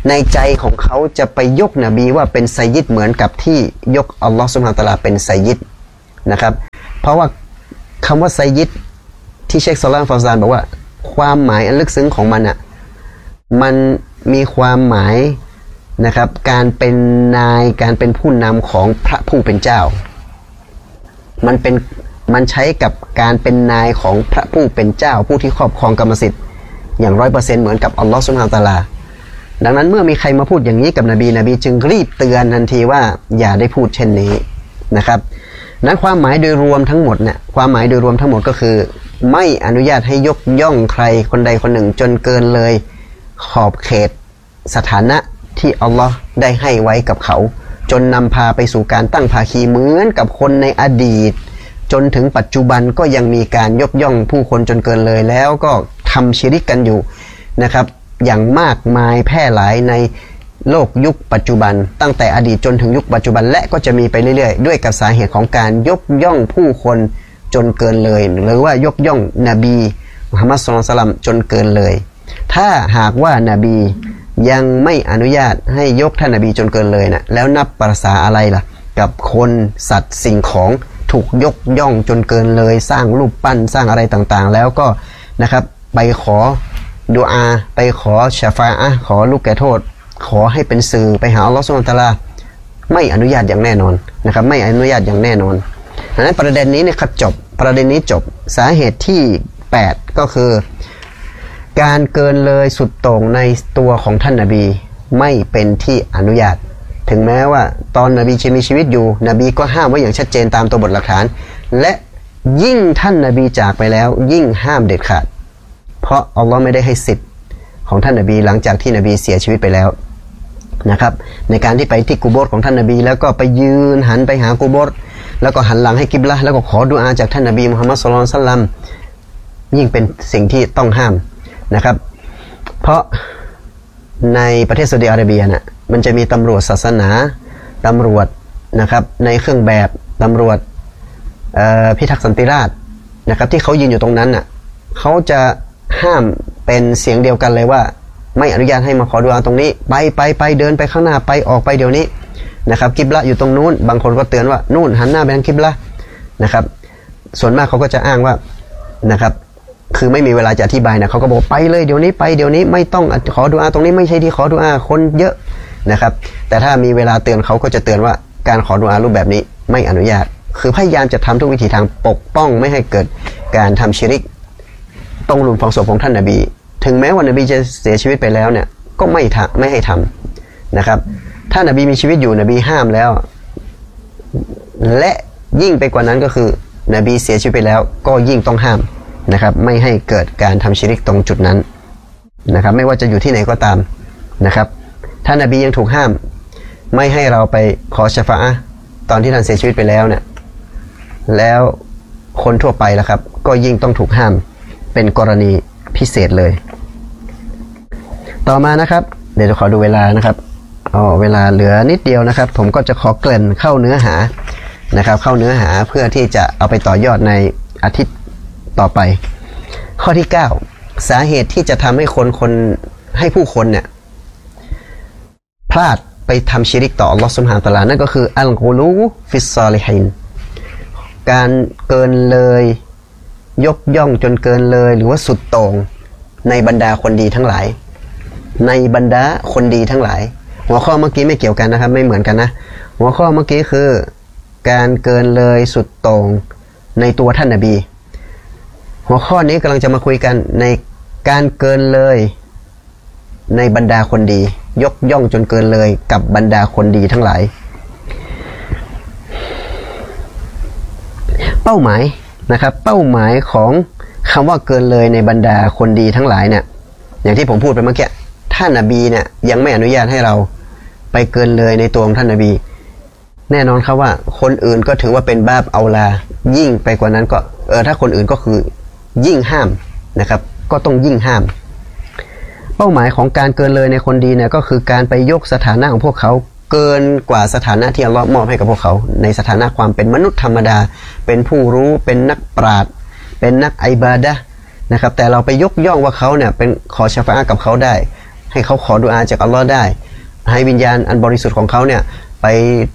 ในใจของเขาจะไปยกนบีว่าเป็นไซยิดเหมือนกับที่ยกอัลลอฮฺซุบฮานะฮูวะตะอาลาเป็นไซยิดนะครับเพราะว่าคำว่าไซยิดที่เชคซอลาห์ฟาวซานบอกว่าความหมายอันลึกซึ้งของมันอ่ะมันมีความหมายนะครับการเป็นนายการเป็นผู้นำของพระผู้เป็นเจ้ามันเป็นมันใช้กับการเป็นนายของพระผู้เป็นเจ้าผู้ที่ครอบครองกรรมสิทธิ์อย่างร้อยเปอร์เซ็นต์เหมือนกับอัลลอฮฺซุบฮานะฮูวะตะอาลาดังนั้นเมื่อมีใครมาพูดอย่างนี้กับนบีนบีจึงรีบเตือนทันทีว่าอย่าได้พูดเช่นนี้นะครับนั้นความหมายโดยรวมทั้งหมดเนี่ยความหมายโดยรวมทั้งหมดก็คือไม่อนุญาตให้ยกย่องใครคนใดคนหนึ่งจนเกินเลยขอบเขตสถานะที่อัลลอฮ์ได้ให้ไว้กับเขาจนนำพาไปสู่การตั้งภาคีเหมือนกับคนในอดีตจนถึงปัจจุบันก็ยังมีการยกย่องผู้คนจนเกินเลยแล้วก็ทำชิริกกันอยู่นะครับอย่างมากมายแพร่หลายในโลกยุคปัจจุบันตั้งแต่อดีตจนถึงยุคปัจจุบันและก็จะมีไปเรื่อยๆด้วยกับสาเหตุของการยกย่องผู้คนจนเกินเลยหรือว่ายกย่องนบีมุฮัมมัดศ็อลลัลลอฮุอะลัยฮิวะซัลลัมจนเกินเลยถ้าหากว่านบียังไม่อนุญาตให้ยกท่านนบีจนเกินเลยนะแล้วนับประสาอะไรล่ะกับคนสัตว์สิ่งของถูกยกย่องจนเกินเลยสร้างรูปปั้นสร้างอะไรต่างๆแล้วก็นะครับไปขอดุอาไปขอชะฟาอะห์ขอลูกแก่โทษขอให้เป็นสื่อไปหาอัลลอฮฺซุบฮานะฮูวะตะอาลาไม่อนุญาตอย่างแน่นอนนะครับไม่อนุญาตอย่างแน่นอนดังนั้นประเด็นนี้เนี่ยครับจบประเด็นนี้จบสาเหตุที่แปดก็คือการเกินเลยสุดโต่งในตัวของท่านนบีไม่เป็นที่อนุญาตถึงแม้ว่าตอนนบีมีชีวิตอยู่นบีก็ห้ามไว้อย่างชัดเจนตามตัวบทหลักฐานและยิ่งท่านนบีจากไปแล้วยิ่งห้ามเด็ดขาดเพราะอัลลอฮ์ไม่ได้ให้สิทธิ์ของท่านนบีหลังจากที่นบีเสียชีวิตไปแล้วนะครับในการที่ไปที่กุโบร์ของท่านนบีแล้วก็ไปยืนหันไปหากุโบร์แล้วก็หันหลังให้กิบละห์แล้วก็ขอดุอาจากท่านนบีมุฮัมมัดศ็อลลัลลอฮุอะลัยฮิวะซัลลัมยิ่งเป็นสิ่งที่ต้องห้ามนะครับเพราะในประเทศซาอุดิอาระเบียน่ะมันจะมีตำรวจศาสนาตำรวจนะครับในเครื่องแบบตำรวจพิทักษ์สันติราษฎร์นะครับที่เขายืนอยู่ตรงนั้นน่ะเขาจะห้ามเป็นเสียงเดียวกันเลยว่าไม่อนุญาตให้มาขอดุอาตรงนี้ไปไปไปเดินไปข้างหน้าไปออกไปเดี๋ยวนี้นะครับกิบละอยู่ตรงนู้นบางคนก็เตือนว่านู่นหันหน้าไปทางกิบละนะครับส่วนมากเขาก็จะอ้างว่านะครับคือไม่มีเวลาจะอธิบายนะเขาก็บอกไปเลยเดี๋ยวนี้ไปเดี๋ยวนี้ไม่ต้องขอดุอาตรงนี้ไม่ใช่ที่ขอดุอาคนเยอะนะครับแต่ถ้ามีเวลาเตือนเขาก็จะเตือนว่าการขอดุอารูปแบบนี้ไม่อนุญาตคือพยายามจะทำทุกวิถีทางปกป้องไม่ให้เกิดการทำชิริกตรงหลุมฝังศพของท่านนบีถึงแม้ว่านบีจะเสียชีวิตไปแล้วเนี่ยก็ไม่ทำไม่ให้ทำนะครับถ้านบีมีชีวิตอยู่นบีห้ามแล้วและยิ่งไปกว่านั้นก็คือนบีเสียชีวิตไปแล้วก็ยิ่งต้องห้ามนะครับไม่ให้เกิดการทำชิริกตรงจุดนั้นนะครับไม่ว่าจะอยู่ที่ไหนก็ตามนะครับถ้านบียังถูกห้ามไม่ให้เราไปขอชะฟาอะห์ตอนที่ท่านเสียชีวิตไปแล้วเนี่ยแล้วคนทั่วไปล่ะครับก็ยิ่งต้องถูกห้ามเป็นกรณีพิเศษเลยต่อมานะครับเดี๋ยวจะขอดูเวลานะครับอ๋อเวลาเหลือนิดเดียวนะครับผมก็จะขอเกริ่นเข้าเนื้อหานะครับเข้าเนื้อหาเพื่อที่จะเอาไปต่อยอดในอาทิตย์ต่อไปข้อที่เก้าสาเหตุที่จะทำให้คนคนให้ผู้คนเนี่ยพลาดไปทำชิริกต่ออัลลอฮฺซุบฮานะฮูวะตะอาลานั่นก็คืออัลกุลูฟิสซอลิฮีนการเกินเลยยกย่องจนเกินเลยหรือว่าสุดโต่งในบรรดาคนดีทั้งหลายในบรรดาคนดีทั้งหลายหัวข้อเมื่อกี้ไม่เกี่ยวกันนะครับไม่เหมือนกันนะหัวข้อเมื่อกี้คือการเกินเลยสุดโต่งในตัวท่านนบีหัวข้อนี้กำลังจะมาคุยกันในการเกินเลยในบรรดาคนดียกย่องจนเกินเลยกับบรรดาคนดีทั้งหลายเป้าหมายนะครับเป้าหมายของคำว่าเกินเลยในบรรดาคนดีทั้งหลายเนี่ยอย่างที่ผมพูดไปเมื่อกี้ท่านนบีเนี่ยยังไม่อนุญาตให้เราไปเกินเลยในตัวของท่านนบีแน่นอนครับว่าคนอื่นก็ถือว่าเป็นบาปเอาลายิ่งไปกว่านั้นก็เออถ้าคนอื่นก็คือยิ่งห้ามนะครับก็ต้องยิ่งห้ามเป้าหมายของการเกินเลยในคนดีเนี่ยก็คือการไปยกสถานะของพวกเขาเกินกว่าสถานะที่อัลเลาะห์มอบให้กับพวกเขาในสถานะความเป็นมนุษย์ธรรมดาเป็นผู้รู้เป็นนักปราชญ์เป็นนักอิบาดะห์นะครับแต่เราไปยกย่องว่าเขาเนี่ยเป็นขอชะฟาอะห์กับเขาได้ให้เขาขอดุอาจากอัลลอฮ์ได้ให้วิญญาณอันบริสุทธิ์ของเขาเนี่ยไป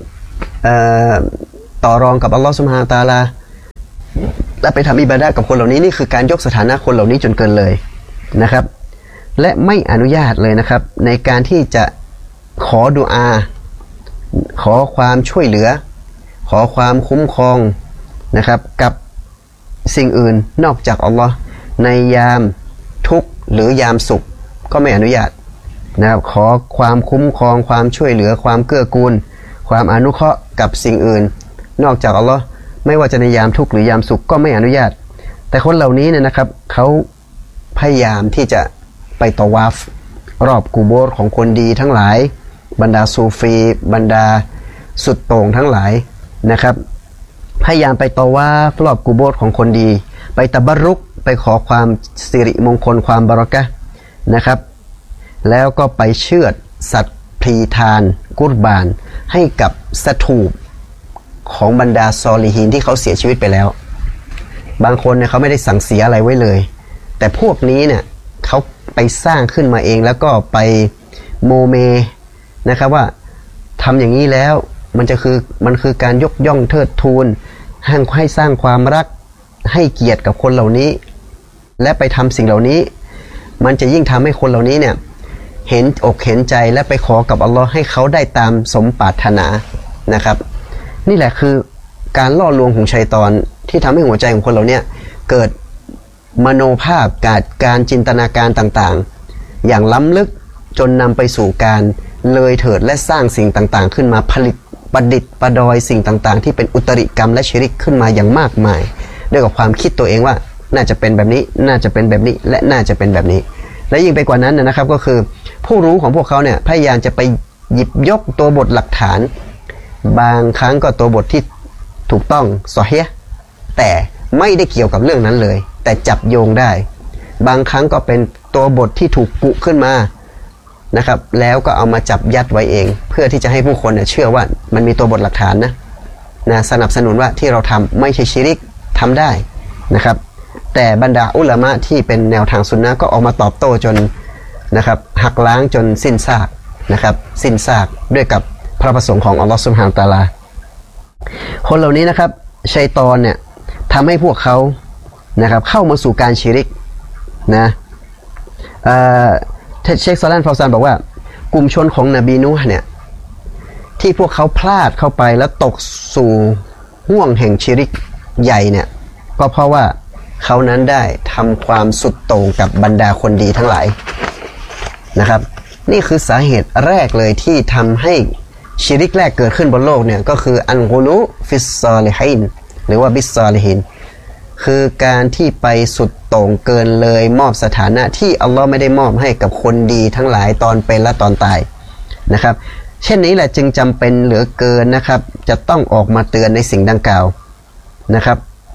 ต่อรองกับอัลลอฮ์ซุบฮานะฮูวะตะอาลาและไปทำอิบาดะห์กับคนเหล่านี้นี่คือการยกสถานะคนเหล่านี้จนเกินเลยนะครับและไม่อนุญาตเลยนะครับในการที่จะขอดุอาขอความช่วยเหลือขอความคุ้มครองนะครับกับสิ่งอื่นนอกจากอัลลอฮ์ในยามทุกข์หรือยามสุขก็ไม่อนุญาตนะครับขอความคุ้มครองความช่วยเหลือความเกื้อกูลความอนุเคราะห์กับสิ่งอื่นนอกจากอัลลอฮ์ไม่ว่าจะในยามทุกข์หรือยามสุขก็ไม่อนุญาตแต่คนเหล่านี้เนี่ยนะครับเขาพยายามที่จะไปตะวาฟรอบกูโบร์ของคนดีทั้งหลายบรรดาซูฟีบรรดาสุดโต่งทั้งหลายนะครับพยายามไปตะวาฟรอบกูโบร์ของคนดีไปตะบะรุกไปขอความสิริมงคลความบารอกะห์นะครับแล้วก็ไปเชือดสัตว์พลีทานกุรบานให้กับสถูปของบรรดาซอลิฮีนที่เขาเสียชีวิตไปแล้วบางคนเนี่ยเขาไม่ได้สั่งเสียอะไรไว้เลยแต่พวกนี้เนี่ยเขาไปสร้างขึ้นมาเองแล้วก็ไปโมเมนะครับว่าทำอย่างนี้แล้วมันจะคือมันคือการยกย่องเทิดทูนให้ให้สร้างความรักให้เกียรติกับคนเหล่านี้และไปทำสิ่งเหล่านี้มันจะยิ่งทำให้คนเหล่านี้เนี่ยเห็นอกเห็นใจและไปขอกับอัลลอฮ์ให้เขาได้ตามสมปรารถนานะครับนี่แหละคือการล่อลวงของชัยฏอนที่ทำให้หัวใจของคนเหล่านี้เกิดมโนภาพการการจินตนาการต่างๆอย่างล้ำลึกจนนำไปสู่การเลยเถิดและสร้างสิ่งต่างๆขึ้นมาผลิตประดิษฐ์ประดอยสิ่งต่างๆที่เป็นอุตริกรรมและชิริกขึ้นมาอย่างมากมายด้วยกับความคิดตัวเองว่าน่าจะเป็นแบบนี้น่าจะเป็นแบบนี้และน่าจะเป็นแบบนี้และยิ่งไปกว่านั้นนะครับก็คือผู้รู้ของพวกเขาเนี่ยพยายามจะไปหยิบยกตัวบทหลักฐานบางครั้งก็ตัวบทที่ถูกต้องซอฮีฮ์แต่ไม่ได้เกี่ยวกับเรื่องนั้นเลยแต่จับโยงได้บางครั้งก็เป็นตัวบทที่ถูกกุขึ้นมานะครับแล้วก็เอามาจับยัดไว้เองเพื่อที่จะให้ผู้คนเนี่ยเชื่อว่ามันมีตัวบทหลักฐานนะนะสนับสนุนว่าที่เราทำไม่ใช่ชิริกทำได้นะครับแต่บรรดาอุลามะที่เป็นแนวทางซุนนะห์ก็ออกมาตอบโต้จนนะครับหักล้างจนสิ้นซากนะครับสิ้นซากด้วยกับพระประสงค์ของอัลลอฮฺซุบฮานะฮูวะตะอาลาคนเหล่านี้นะครับชัยฏอนเนี่ยทำให้พวกเขานะครับเข้ามาสู่การชิริกนะเอ่อเชคซอลันฟาวซานบอกว่ากลุ่มชนของนบีนูห์เนี่ยที่พวกเขาพลาดเข้าไปแล้วตกสู่ห่วงแห่งชิริกใหญ่เนี่ยก็เพราะว่าเขานั้นได้ทำความสุดโต่งกับบรรดาคนดีทั้งหลายนะครับนี่คือสาเหตุแรกเลยที่ทำให้ชิริกแรกเกิดขึ้นบนโลกเนี่ยก็คืออันกุลุฟิสซอลิฮีนหรือว่าบิสซอลิฮีนคือการที่ไปสุดโต่งเกินเลยมอบสถานะที่อัลลอฮ์ไม่ได้มอบให้กับคนดีทั้งหลายตอนเป็นและตอนตายนะครับเช่นนี้แหละจึงจำเป็นเหลือเกินนะครับจะต้องออกมาเตือนในสิ่งดังกล่าวนะครับ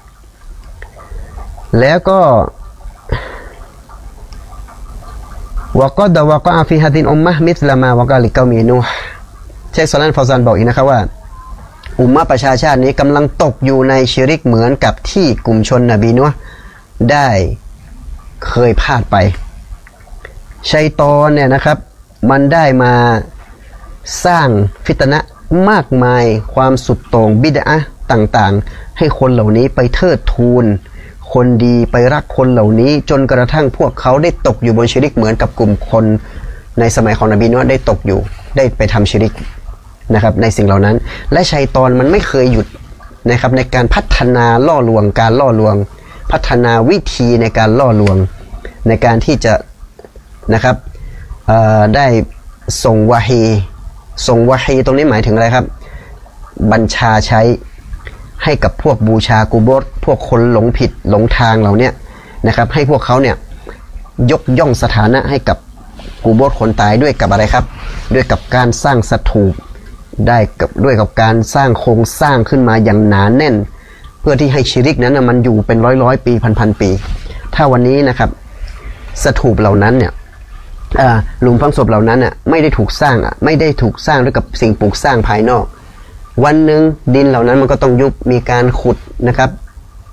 แล้วก็วะกอดวะกอฟิฮะดินอุมมะห์มิษลามาวะกอลิกอมีนูห์เชคซอลันฟาวซานบอกอีกนะครับว่าอุมมะห์ประชาชาตินี้กำลังตกอยู่ในชิริกเหมือนกับที่กลุ่มชนนบีนูห์ได้เคยพลาดไปชัยฏอนเนี่ยนะครับมันได้มาสร้างฟิตนะห์มากมายความสุดโต่งบิดอะห์ต่างๆให้คนเหล่านี้ไปเทิดทูนคนดีไปรักคนเหล่านี้จนกระทั่งพวกเขาได้ตกอยู่บนชิริกเหมือนกับกลุ่มคนในสมัยของนบีนูห์ได้ตกอยู่ได้ไปทำชิริกนะครับในสิ่งเหล่านั้นและชัยฏอนมันไม่เคยหยุดนะครับในการพัฒนาล่อลวงการล่อลวงพัฒนาวิธีในการล่อลวงในการที่จะนะครับได้ส่งวะฮีส่งวะฮีตรงนี้หมายถึงอะไรครับบัญชาใช้ให้กับพวกบูชากุโบร์พวกคนหลงผิดหลงทางเหล่านี้นะครับให้พวกเขาเนี่ยยกย่องสถานะให้กับกุโบร์คนตายด้วยกับอะไรครับด้วยกับการสร้างสถูปได้กับด้วยกับการสร้างโครงสร้างขึ้นมาอย่างหนาแน่นเพื่อที่ให้ชิริกนั้นนะมันอยู่เป็นร้อยร้อยปีพันพันปีถ้าวันนี้นะครับสถูปเหล่านั้นเนี่ยหลุมฝังศพเหล่านั้นอ่ะไม่ได้ถูกสร้างอ่ะไม่ได้ถูกสร้างด้วยกับสิ่งปลูกสร้างภายนอกวันหนึ่งดินเหล่านั้นมันก็ต้องยุบมีการขุดนะครับ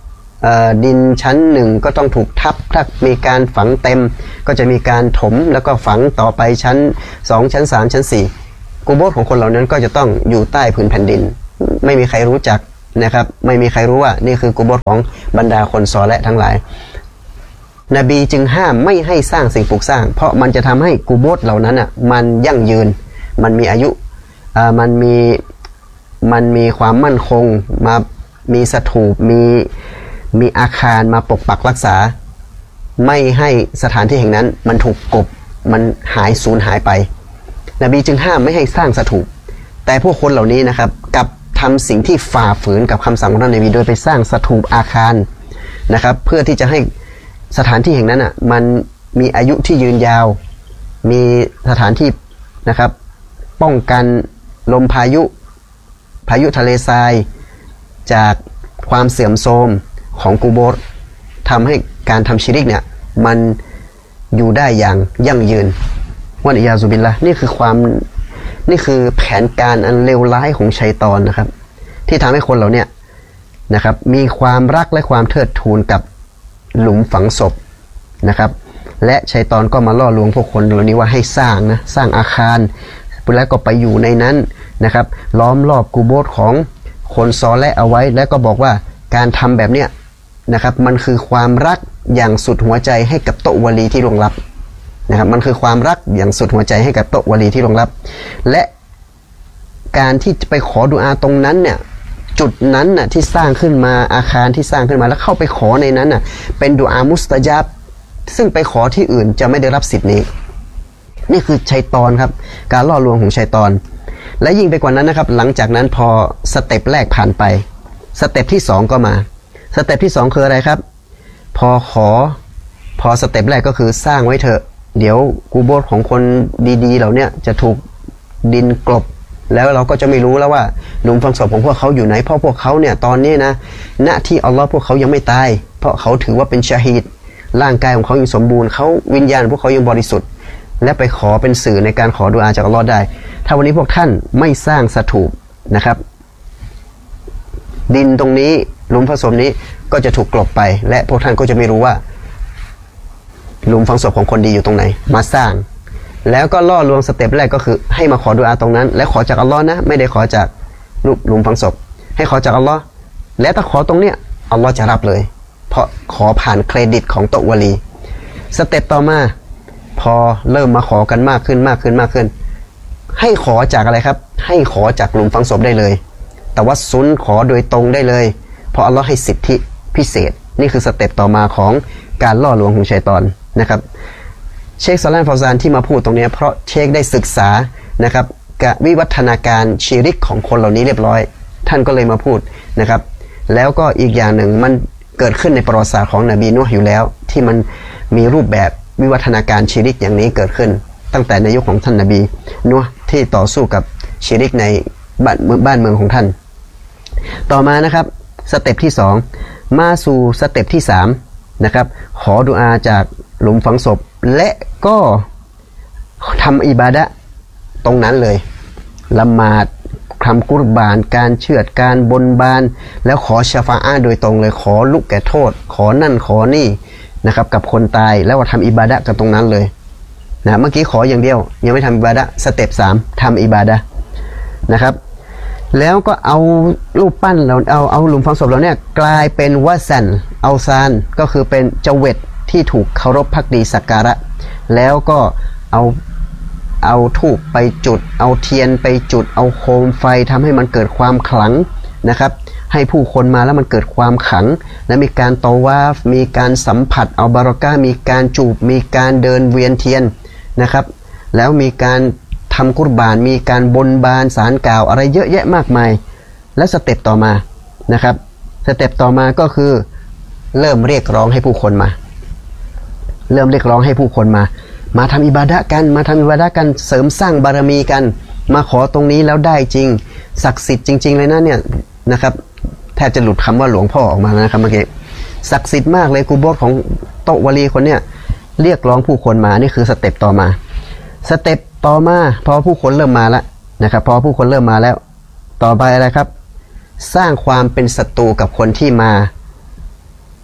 ดินชั้นหนึ่งก็ต้องถูกทับถ้ามีการฝังเต็มก็จะมีการถมแล้วก็ฝังต่อไปชั้นสองชั้นสามชั้นสี่กุโบร์ของคนเหล่านั้นก็จะต้องอยู่ใต้พื้นแผ่นดินไม่มีใครรู้จักนะครับไม่มีใครรู้ว่านี่คือกุโบร์ของบรรดาคนซอและทั้งหลายนบีจึงห้ามไม่ให้สร้างสิ่งปลูกสร้างเพราะมันจะทำให้กุโบร์เหล่านั้นอ่ะมันยั่งยืนมันมีอายุอ่ามันมีมันมีความมั่นคงมามีสถูปมีมีอาคารมาปกปักรักษาไม่ให้สถานที่แห่งนั้นมันถูกกบมันหายสูญหายไปนบีจึงห้ามไม่ให้สร้างสถูปแต่พวกคนเหล่านี้นะครับกับทำสิ่งที่ฝ่าฝืนกับคำสั่งของท่านนบีโดยไปสร้างสถูปอาคารนะครับเพื่อที่จะให้สถานที่แห่งนั้นอ่ะมันมีอายุที่ยืนยาวมีสถานที่นะครับป้องกันลมพายุพายุทะเลทรายจากความเสื่อมโทรมของกุโบร์ทำให้การทำชิริกเนี่ยมันอยู่ได้อย่างยั่งยืนวะอิยาซุบิลละนี่คือความนี่คือแผนการอันเลวร้ายของชัยฏอนนะครับที่ทำให้คนเราเนี่ยนะครับมีความรักและความเทิดทูนกับหลุมฝังศพนะครับและชัยฏอนก็มาล่อลวงพวกคนเหล่านี้ว่าให้สร้างนะสร้างอาคารแล้วก็ไปอยู่ในนั้นนะครับล้อมรอบกุโบร์ของคนซอและเอาไว้แล้วก็บอกว่าการทำแบบเนี้ยนะครับมันคือความรักอย่างสุดหัวใจให้กับโตวลีที่ล่วงลับนะครับมันคือความรักอย่างสุดหัวใจให้กับโตวลีที่ล่วงลับและการที่ไปขอดุอาตรงนั้นเนี่ยจุดนั้นน่ะที่สร้างขึ้นมาอาคารที่สร้างขึ้นมาแล้วเข้าไปขอในนั้นน่ะเป็นดุอามุสตะญับซึ่งไปขอที่อื่นจะไม่ได้รับสิทธิ์นี้นี่คือชัยฏอนครับการล่อลวงของชัยฏอนและยิ่งไปกว่านั้นนะครับหลังจากนั้นพอสเต็ปแรกผ่านไปสเต็ปที่สองก็มาสเต็ปที่สองคืออะไรครับพอขอพอสเต็ปแรกก็คือสร้างไว้เถอะเดี๋ยวกุโบร์ของคนดีๆเหล่านี้จะถูกดินกลบแล้วเราก็จะไม่รู้แล้วว่าหลุมฝังศพของพวกเขาอยู่ไหนเพราะพวกเขาเนี่ยตอนนี้นะณที่อัลลอฮ์พวกเขายังไม่ตายเพราะเขาถือว่าเป็นชาฮีดร่างกายของเขายังสมบูรณ์เขาวิญญาณพวกเขายังบริสุทธิ์และไปขอเป็นสื่อในการขอดุอาจากอัลลอฮ์ได้ถ้าวันนี้พวกท่านไม่สร้างสถูปนะครับดินตรงนี้หลุมฝังศพนี้ก็จะถูกกลบไปและพวกท่านก็จะไม่รู้ว่าหลุมฝังศพของคนดีอยู่ตรงไหนมาสร้างแล้วก็ล่อลวงสเต็ปแรกก็คือให้มาขอดุอาตรงนั้นและขอจากอัลลอฮ์นะไม่ได้ขอจากรูปหลุมฝังศพให้ขอจากอัลลอฮ์และถ้าขอตรงเนี้ยอัลลอฮ์จะรับเลยเพราะขอผ่านเครดิตของโตวลีสเต็ปต่อมาพอเริ่มมาขอกันมากขึ้นมากขึ้นมากขึ้นให้ขอจากอะไรครับให้ขอจากหลุมฝังศพได้เลยแต่ว่าซุนขอโดยตรงได้เลยเพราะอัลลอฮ์ให้สิทธิพิเศษนี่คือสเต็ปต่อมาของการล่อลวงของชัยฏอนนะครับเชคซอลานฟาวซานที่มาพูดตรงนี้เพราะเชคได้ศึกษานะครับกับวิวัฒนาการชีริกของคนเหล่านี้เรียบร้อยท่านก็เลยมาพูดนะครับแล้วก็อีกอย่างหนึ่งมันเกิดขึ้นในประวัติศาสตร์ของนบีนูฮ์อยู่แล้วที่มันมีรูปแบบวิวัฒนาการชีริกอย่างนี้เกิดขึ้นตั้งแต่ในยุคของท่านนบีนูฮ์ที่ต่อสู้กับชีริกในบ้านบ้านเมืองของท่านต่อมานะครับสเต็ปที่สองมาสู่สเต็ปที่สามนะครับขอดุอาจากหลุมฝังศพและก็ทำอิบาดะห์ตรงนั้นเลยละหมาดทำกุรบานการเชือดการบนบานแล้วขอชะฟาอะห์โดยตรงเลยขอลุกแก่โทษขอนั่นขอนี่นะครับกับคนตายแล้วว่าทำอิบาดะห์กันตรงนั้นเลยนะเมื่อกี้ขออย่างเดียวยังไม่ทำอิบาดะห์สเต็ปสามทำอิบาดะห์นะครับแล้วก็เอารูปปั้นเราเอาเอาหลุมฝังศพเราเนี่ยกลายเป็นวะซันเอาซานก็คือเป็นเจเวตที่ถูกเคารพภักดีสักการะแล้วก็เอาเอาธูปไปจุดเอาเทียนไปจุดเอาโคมไฟทำให้มันเกิดความขลังนะครับให้ผู้คนมาแล้วมันเกิดความขลังและมีการตอวาฟมีการสัมผัสเอาบารอกามีการจูบมีการเดินเวียนเทียนนะครับแล้วมีการทำกุรบานมีการบนบานสารกล่าวอะไรเยอะแยะมากมายและสเต็ปต่อมานะครับสเต็ปต่อมาก็คือเริ่มเรียกร้องให้ผู้คนมาเริ่มเรียกร้องให้ผู้คนมามาทำอิบาดะห์กันมาทำอิบาดะห์กันเสริมสร้างบารมีกันมาขอตรงนี้แล้วได้จริงศักดิ์สิทธิ์จริงๆเลยนะเนี่ยนะครับแทบจะหลุดคำว่าหลวงพ่อออกมานะครับเมื่อกี้ศักดิ์สิทธิ์มากเลยกุโบร์ของโตวลีคนเนี้ยเรียกร้องผู้คนมานี่คือสเต็ปต่อมาสเต็ปต่อมาพอผู้คนเริ่มมาแล้วนะครับพอผู้คนเริ่มมาแล้วต่อไปอะไรครับสร้างความเป็นศัตรูกับคนที่มา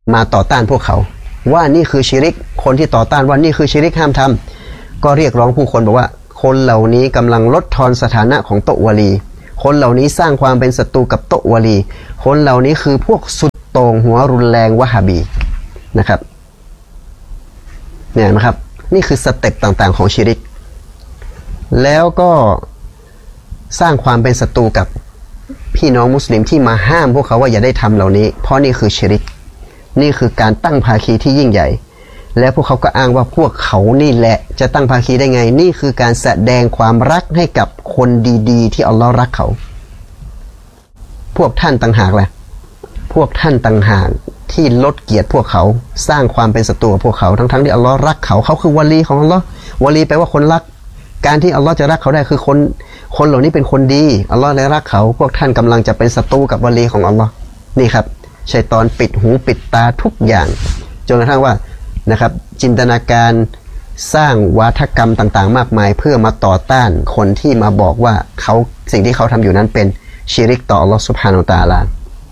มาต่อต้านพวกเขาว่านี่คือชิริกคนที่ต่อต้านว่านี่คือชิริกห้ามทำก็เรียกร้องผู้คนบอกว่าคนเหล่านี้กำลังลดทอนสถานะของโตวลีคนเหล่านี้สร้างความเป็นศัตรูกับโตวลีคนเหล่านี้คือพวกสุดโต่งหัวรุนแรงวะฮาบีนะครับเนี่ยนะครับนี่คือสเต็ปต่างๆของชิริกแล้วก็สร้างความเป็นศัตรูกับพี่น้องมุสลิมที่มาห้ามพวกเขาว่าอย่าได้ทำเหล่านี้เพราะนี่คือชิริกนี่คือการตั้งภาคีที่ยิ่งใหญ่และพวกเขาก็อ้างว่าพวกเขานี่แหละจะตั้งภาคีได้ไงนี่คือการแสดงความรักให้กับคนดีๆที่อัลลอฮ์รักเขาพวกท่านต่างหากแหละพวกท่านต่างหากที่ลดเกียรติพวกเขาสร้างความเป็นศัตรูกับพวกเขาทั้งๆที่อัลลอฮ์รักเขาเขาคือวะลีของอัลลอฮ์วะลีแปลว่าคนรักการที่อัลลอฮ์จะรักเขาได้คือคนคนเหล่านี้เป็นคนดีอัลลอฮ์เลยรักเขาพวกท่านกำลังจะเป็นศัตรูกับวะลีของอัลลอฮ์นี่ครับชัยฏอนปิดหูปิดตาทุกอย่างจนกระทั่งว่านะครับจินตนาการสร้างวาทกรรมต่างๆมากมายเพื่อมาต่อต้านคนที่มาบอกว่าเขาสิ่งที่เขาทำอยู่นั้นเป็นชิริกต่ออัลลอฮ์ซุบฮานะฮูวะตะอาลา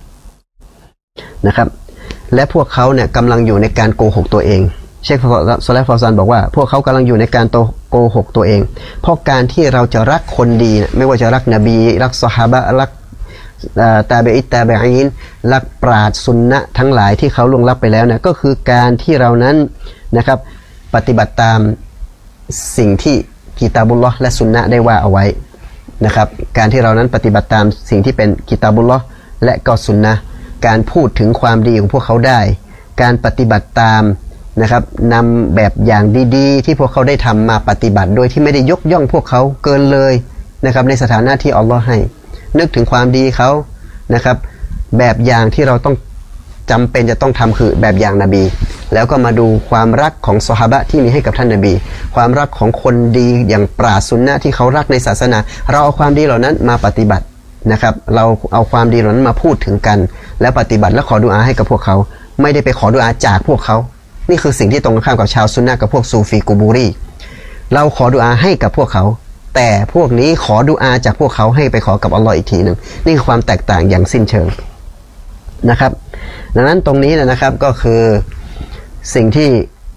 นะครับและพวกเขาเนี่ยกำลังอยู่ในการโกหกตัวเองเชคซอเลห์ ฟาวซานบอกว่าพวกเขากำลังอยู่ในการโกหกตัวเองเพราะการที่เราจะรักคนดีไม่ว่าจะรักนบีรักซอฮาบะห์รักตาเบอิตตาเบอีนรักปราชญ์ซุนนะทั้งหลายที่เขาล่วงลับไปแล้วเนี่ยก็คือการที่เรานั้นนะครับปฏิบัติตามสิ่งที่กิตาบุลลอฮ์และซุนนะได้ว่าเอาไว้นะครับการที่เรานั้นปฏิบัติตามสิ่งที่เป็นกิตาบุลลอฮ์และก็ซุนนะการพูดถึงความดีของพวกเขาได้การปฏิบัติตามนะครับนำแบบอย่างดีๆที่พวกเขาได้ทำมาปฏิบัติโดยที่ไม่ได้ยกย่องพวกเขาเกินเลยนะครับในสถานะที่อัลลอฮ์ให้นึกถึงความดีเขานะครับแบบอย่างที่เราต้องจำเป็นจะต้องทำคือแบบอย่างนบีแล้วก็มาดูความรักของซอฮาบะห์ที่มีให้กับท่านนบีความรักของคนดีอย่างปราชญ์ซุนนะห์ที่เขารักในศาสนาเราเอาความดีเหล่านั้นมาปฏิบัตินะครับเราเอาความดีเหล่านั้นมาพูดถึงกันและปฏิบัติและขอดุอาให้กับพวกเขาไม่ได้ไปขอดุอาจากพวกเขานี่คือสิ่งที่ตรงข้ามกับชาวซุนนะห์กับพวกซูฟีกูบูรีเราขอดุอาให้กับพวกเขาแต่พวกนี้ขอดุอาจากพวกเขาให้ไปขอกับอัลลอฮ์อีกทีหนึ่งนี่คือความแตกต่างอย่างสิ้นเชิงนะครับดังนั้นตรงนี้นะครับก็คือสิ่งที่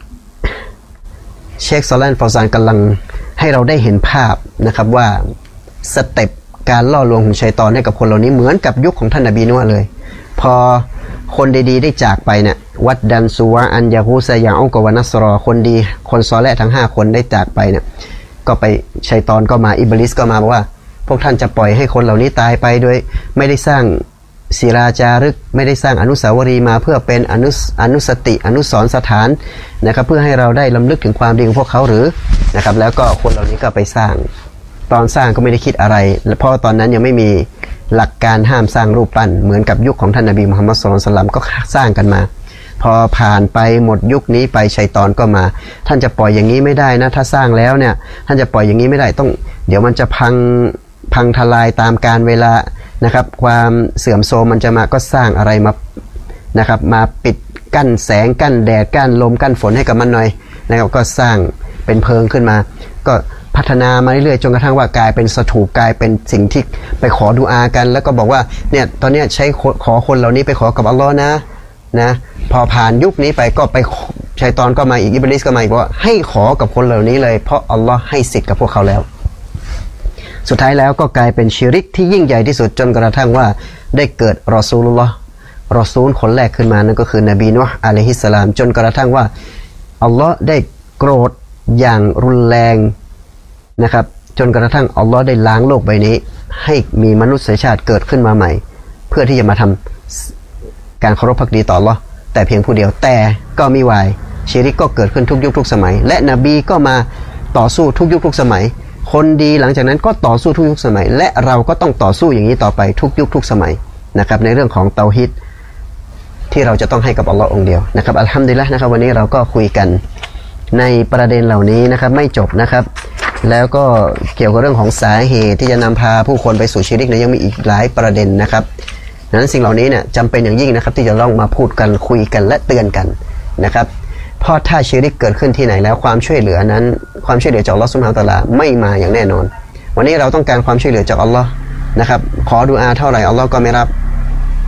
เชคซอเลห์ ฟาวซานกำลังให้เราได้เห็นภาพนะครับว่าสเต็ปการล่อลวงของชัยฏอนให้กับคนเหล่านี้เหมือนกับยุคของท่านนบีนูฮ์เลยพอคนดีๆได้จากไปเนี่ยวัดดันซูวะอันยาฮูซะยาอุกวะนัสรอคนดีคนซอเลห์ทั้งห้าคนได้จากไปเนี่ยก็ไปชัยฏอนก็มาอิบลิสก็มาบอกว่าพวกท่านจะปล่อยให้คนเหล่านี้ตายไปโดยไม่ได้สร้างศิลาจารึกไม่ได้สร้างอนุสาวรีย์มาเพื่อเป็นอนุอนุสติอนุสรณ์สถานนะครับเพื่อให้เราได้ลำลึกถึงความดีของพวกเขาหรือนะครับแล้วก็คนเหล่านี้ก็ไปสร้างตอนสร้างก็ไม่ได้คิดอะไรเพราะตอนนั้นยังไม่มีหลักการห้ามสร้างรูปปั้นเหมือนกับยุคของท่านนบีมุฮัมมัดศ็อลลัลลอฮุอะลัยฮิวะซัลลัมก็สร้างกันมาพอผ่านไปหมดยุคนี้ไปชัยฏอนก็มาท่านจะปล่อยอย่างนี้ไม่ได้นะถ้าสร้างแล้วเนี่ยท่านจะปล่อยอย่างนี้ไม่ได้ต้องเดี๋ยวมันจะพังพังทลายตามกาลเวลานะครับความเสื่อมโทรมมันจะมาก็สร้างอะไรมานะครับมาปิดกั้นแสงกั้นแดดกั้นลมกั้นฝนให้กับมันหน่อยนะครับก็สร้างเป็นเพลิงขึ้นมาก็พัฒนามาเรื่อยๆจนกระทั่งว่ากลายเป็นสถูปกลายเป็นสิ่งที่ไปขอดุอากันแล้วก็บอกว่าเนี่ยตอนนี้ใช้ขอคนเหล่านี้ไปขอกับอัลลอฮ์นะนะพอผ่านยุคนี้ไปก็ไปชัยฏอนก็มาอีกอิบลิสก็มาอีกว่าให้ขอกับคนเหล่านี้เลยเพราะอัลลอฮ์ให้สิทธิ์กับพวกเขาแล้วสุดท้ายแล้วก็กลายเป็นชิริกที่ยิ่งใหญ่ที่สุดจนกระทั่งว่าได้เกิดรอซูลุลลอฮ์รอซูลคนแรกขึ้นมานั่นก็คือนบีนูฮ์อะลัยฮิสสลามจนกระทั่งว่าอัลลอฮ์ได้โกรธอย่างรุนแรงนะครับจนกระทั่งอัลลอฮ์ได้ล้างโลกใบนี้ให้มีมนุษยชาติเกิดขึ้นมาใหม่เพื่อที่จะมาทำการเคารพภักดีต่ออัลลอฮ์แต่เพียงผู้เดียวแต่ก็มีวายชิริกก็เกิดขึ้นทุกยุคทุกสมัยและนบีก็มาต่อสู้ทุกยุคทุกสมัยคนดีหลังจากนั้นก็ต่อสู้ทุกยุคสมัยและเราก็ต้องต่อสู้อย่างนี้ต่อไปทุกยุคทุกสมัยนะครับในเรื่องของเตาฮิดที่เราจะต้องให้กับอัลลอฮ์องเดียวนะครับอัลฮัมดุลิลละห์นะครับวันนี้เราก็คุยกันในประเด็นเหล่านี้นะครับไม่จบนะครับแล้วก็เกี่ยวกับเรื่องของสาเหตุที่จะนำพาผู้คนไปสู่ชิริกเนี่ยยังมีอีกหลายประเด็นนะครับดังนั้นสิ่งเหล่านี้เนี่ยจำเป็นอย่างยิ่งนะครับที่จะต้องมาพูดกันคุยกันและเตือนกันนะครับเพราะถ้าชิริกเกิดขึ้นที่ไหนแล้วความช่วยเหลือนั้นความช่วยเหลือจากอัลเลาะห์ซุบฮานะฮูวะตะอาลาไม่มาอย่างแน่นอนวันนี้เราต้องการความช่วยเหลือจากอัลเลาะห์นะครับขอดุอาเท่าไหร่อัลเลาะห์ก็ไม่รับ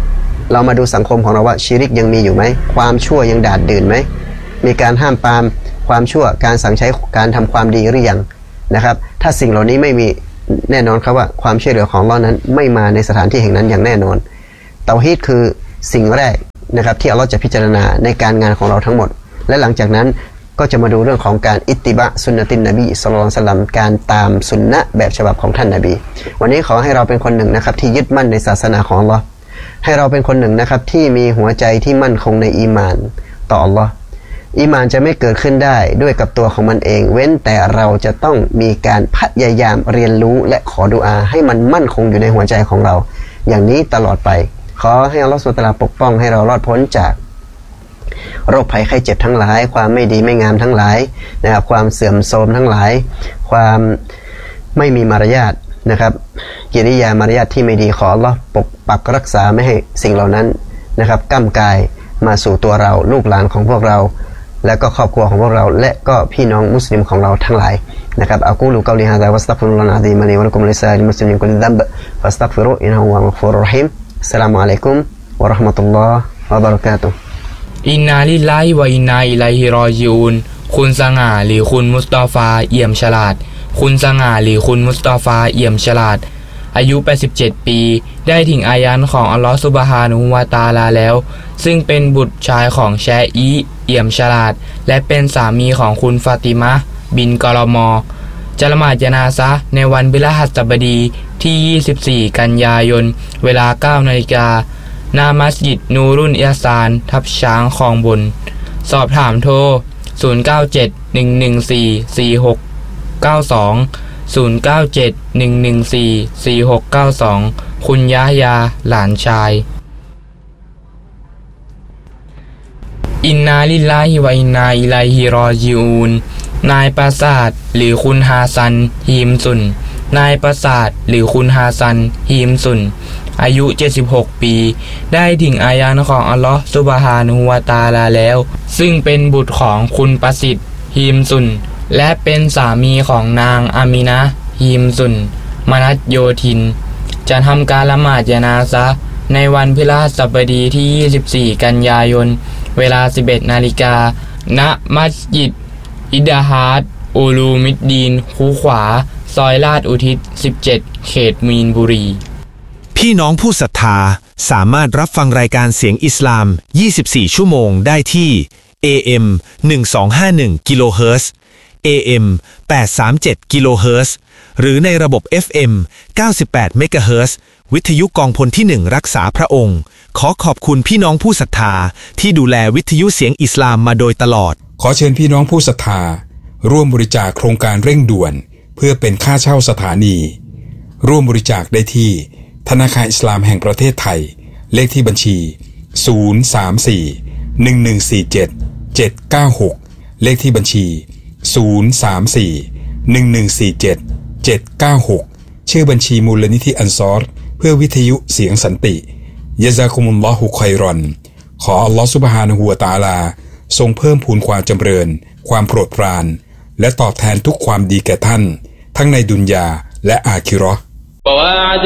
เรามาดูสังคมของเราว่าชิริกยังมีอยู่ไหมความชั่วยังดาดดื่นไหมมีการห้ามปรามความชั่วการสั่งใช้การทำความดีหรือยังนะครับถ้าสิ่งเหล่านี้ไม่มีแน่นอนครับว่าความช่วยเหลือของอัลเลาะห์นั้นไม่มาในสถานที่แห่งนั้นอย่างแน่นอนเตาฮีดคือสิ่งแรกนะครับที่อัลเลาะห์จะพิจารณาในการงานของเราทั้งหมดและหลังจากนั้นก็จะมาดูเรื่องของการอิตติบะสุนนะตินนบีศ็อลลัลลอฮุอะลัยฮิวะซัลลัมการตามสุนนะแบบฉบับของท่านนบีวันนี้ขอให้เราเป็นคนหนึ่งนะครับที่ยึดมั่นในศาสนาของอัลเลาะห์ให้เราเป็นคนหนึ่งนะครับที่มีหัวใจที่มั่นคงในอีหม่านต่ออัลเลาะห์อีหม่านจะไม่เกิดขึ้นได้ด้วยกับตัวของมันเองเว้นแต่เราจะต้องมีการพยายามเรียนรู้และขอดุอาให้มันมั่นคงอยู่ในหัวใจของเราอย่างนี้ตลอดไปขอให้อัลเลาะห์ซุบฮานะฮูวะตะอาลาปกป้องให้เรารอดพ้นจากโรคภัยไข้เจ็บทั้งหลายความไม่ดีไม่งามทั้งหลายนะครับความเสื่อมโทรมทั้งหลายความไม่มีมารยาทนะครับกิริยามารยาทที่ไม่ดีขออัลเลาะห์ปกปักรักษาไม่ให้สิ่งเหล่านั้นนะครับก้ำกายมาสู่ตัวเราลูกหลานของพวกเราและก็ครอบครัวของพวกเราและก็พี่น้องมุสลิมของเราทั้งหลายนะครับอะกูลุกอลิฮาซาวัสตัฆฟิรุลลอฮะอะซีมะลีวะละกุมลิซาลิมุสลิมินกุลซัมบฟัสตัฆฟิรุอินนะฮูวะลฆอฟูรุรเราะฮีมอัสสลามุอะลัยกุมวะเราะห์มะตุลลอฮ์วะบะเราะกาตุฮ์อินนาลิลลาฮิวะอินนาอิลัยฮิรอญิอูนคุณสง่าหรือคุณมุสตอฟาเอี่ยมฉลาดคุณสง่าหรือคุณมุสตอฟาเอี่ยมฉลาดอายุแปดสิบเจ็ดปีได้ถึงอายันของอัลลอฮฺซุบฮานะฮูวะตะอาลาแล้วซึ่งเป็นบุตรชายของแชอีเอี่ยมฉลาดและเป็นสามีของคุณฟาติมะห์บินกอลมอจะละหมาดญะนาซะห์ในวันพฤหัสบดีที่ยี่สิบสี่กันยายนเวลา เก้านาฬิกาหน้ามัสยิดนูรุนอิฮซานทับช้างคลองบนสอบถามโทรศูนย์ เก้า เจ็ด หนึ่ง หนึ่ง สี่ สี่ หก เก้า สองศูนย์ เก้า เจ็ด หนึ่ง หนึ่ง สี่ สี่ หก เก้า สองคุณยะฮยาหลานชายอินนาลิลลาฮิวะอินนาอิลัยฮิรอญิอูนนายปราสาทหรือคุณฮาซันฮีมซุนนายปราสาทหรือคุณฮาซันฮีมซุนอายุเจ็ดสิบหกปีได้ถึงอายันของอัลลอฮฺซุบฮานะฮูวะตะอาลาแล้วซึ่งเป็นบุตรของคุณประสิทธิ์ฮีมซุนและเป็นสามีของนางอามินะห์ฮีมซุนมนัสโยธินจะทำการละหมาดญะนาซะห์ในวันพฤหัสบดีที่ยี่สิบสี่กันยายนเวลา สิบเอ็ดนาฬิกาณมัสยิดอิดะฮาดอูลูมิดดีนคูขวาซอยลาดอุทิศสิบเจ็ดเขตมีนบุรีพี่น้องผู้ศรัทธาสามารถรับฟังรายการเสียงอิสลามยี่สิบสี่ชั่วโมงได้ที่ เอ เอ็ม หนึ่งพันสองร้อยห้าสิบเอ็ด กิโลเฮิรตซ์ เอ เอ็ม แปดร้อยสามสิบเจ็ด กิโลเฮิรตซ์ หรือในระบบ เอฟ เอ็ม เก้าสิบแปด เมกะเฮิรตซ์ วิทยุกองพลที่หนึ่งรักษาพระองค์ขอขอบคุณพี่น้องผู้ศรัทธาที่ดูแลวิทยุเสียงอิสลามมาโดยตลอดขอเชิญพี่น้องผู้ศรัทธาร่วมบริจาคโครงการเร่งด่วนเพื่อเป็นค่าเช่าสถานีร่วมบริจาคได้ที่ธนาคารอิสลามแห่งประเทศไทยเลขที่บัญชีศูนย์ สาม สี่ หนึ่ง หนึ่ง สี่ เจ็ด เจ็ด เก้า หกเลขที่บัญชีศูนย์ สาม สี่ หนึ่ง หนึ่ง สี่ เจ็ด เจ็ด เก้า หกชื่อบัญชีมูลนิธิอันซอรเพื่อวิทยุเสียงสันติยะซากุมุลลอฮุค็อยรอนขออัลลอฮฺซุบฮานะฮูวะตะอาลาทรงเพิ่มพูนความจำเริญความโปรดปรานและตอบแทนทุกความดีแก่ท่านทั้งในดุนยาและอาคิเราะห์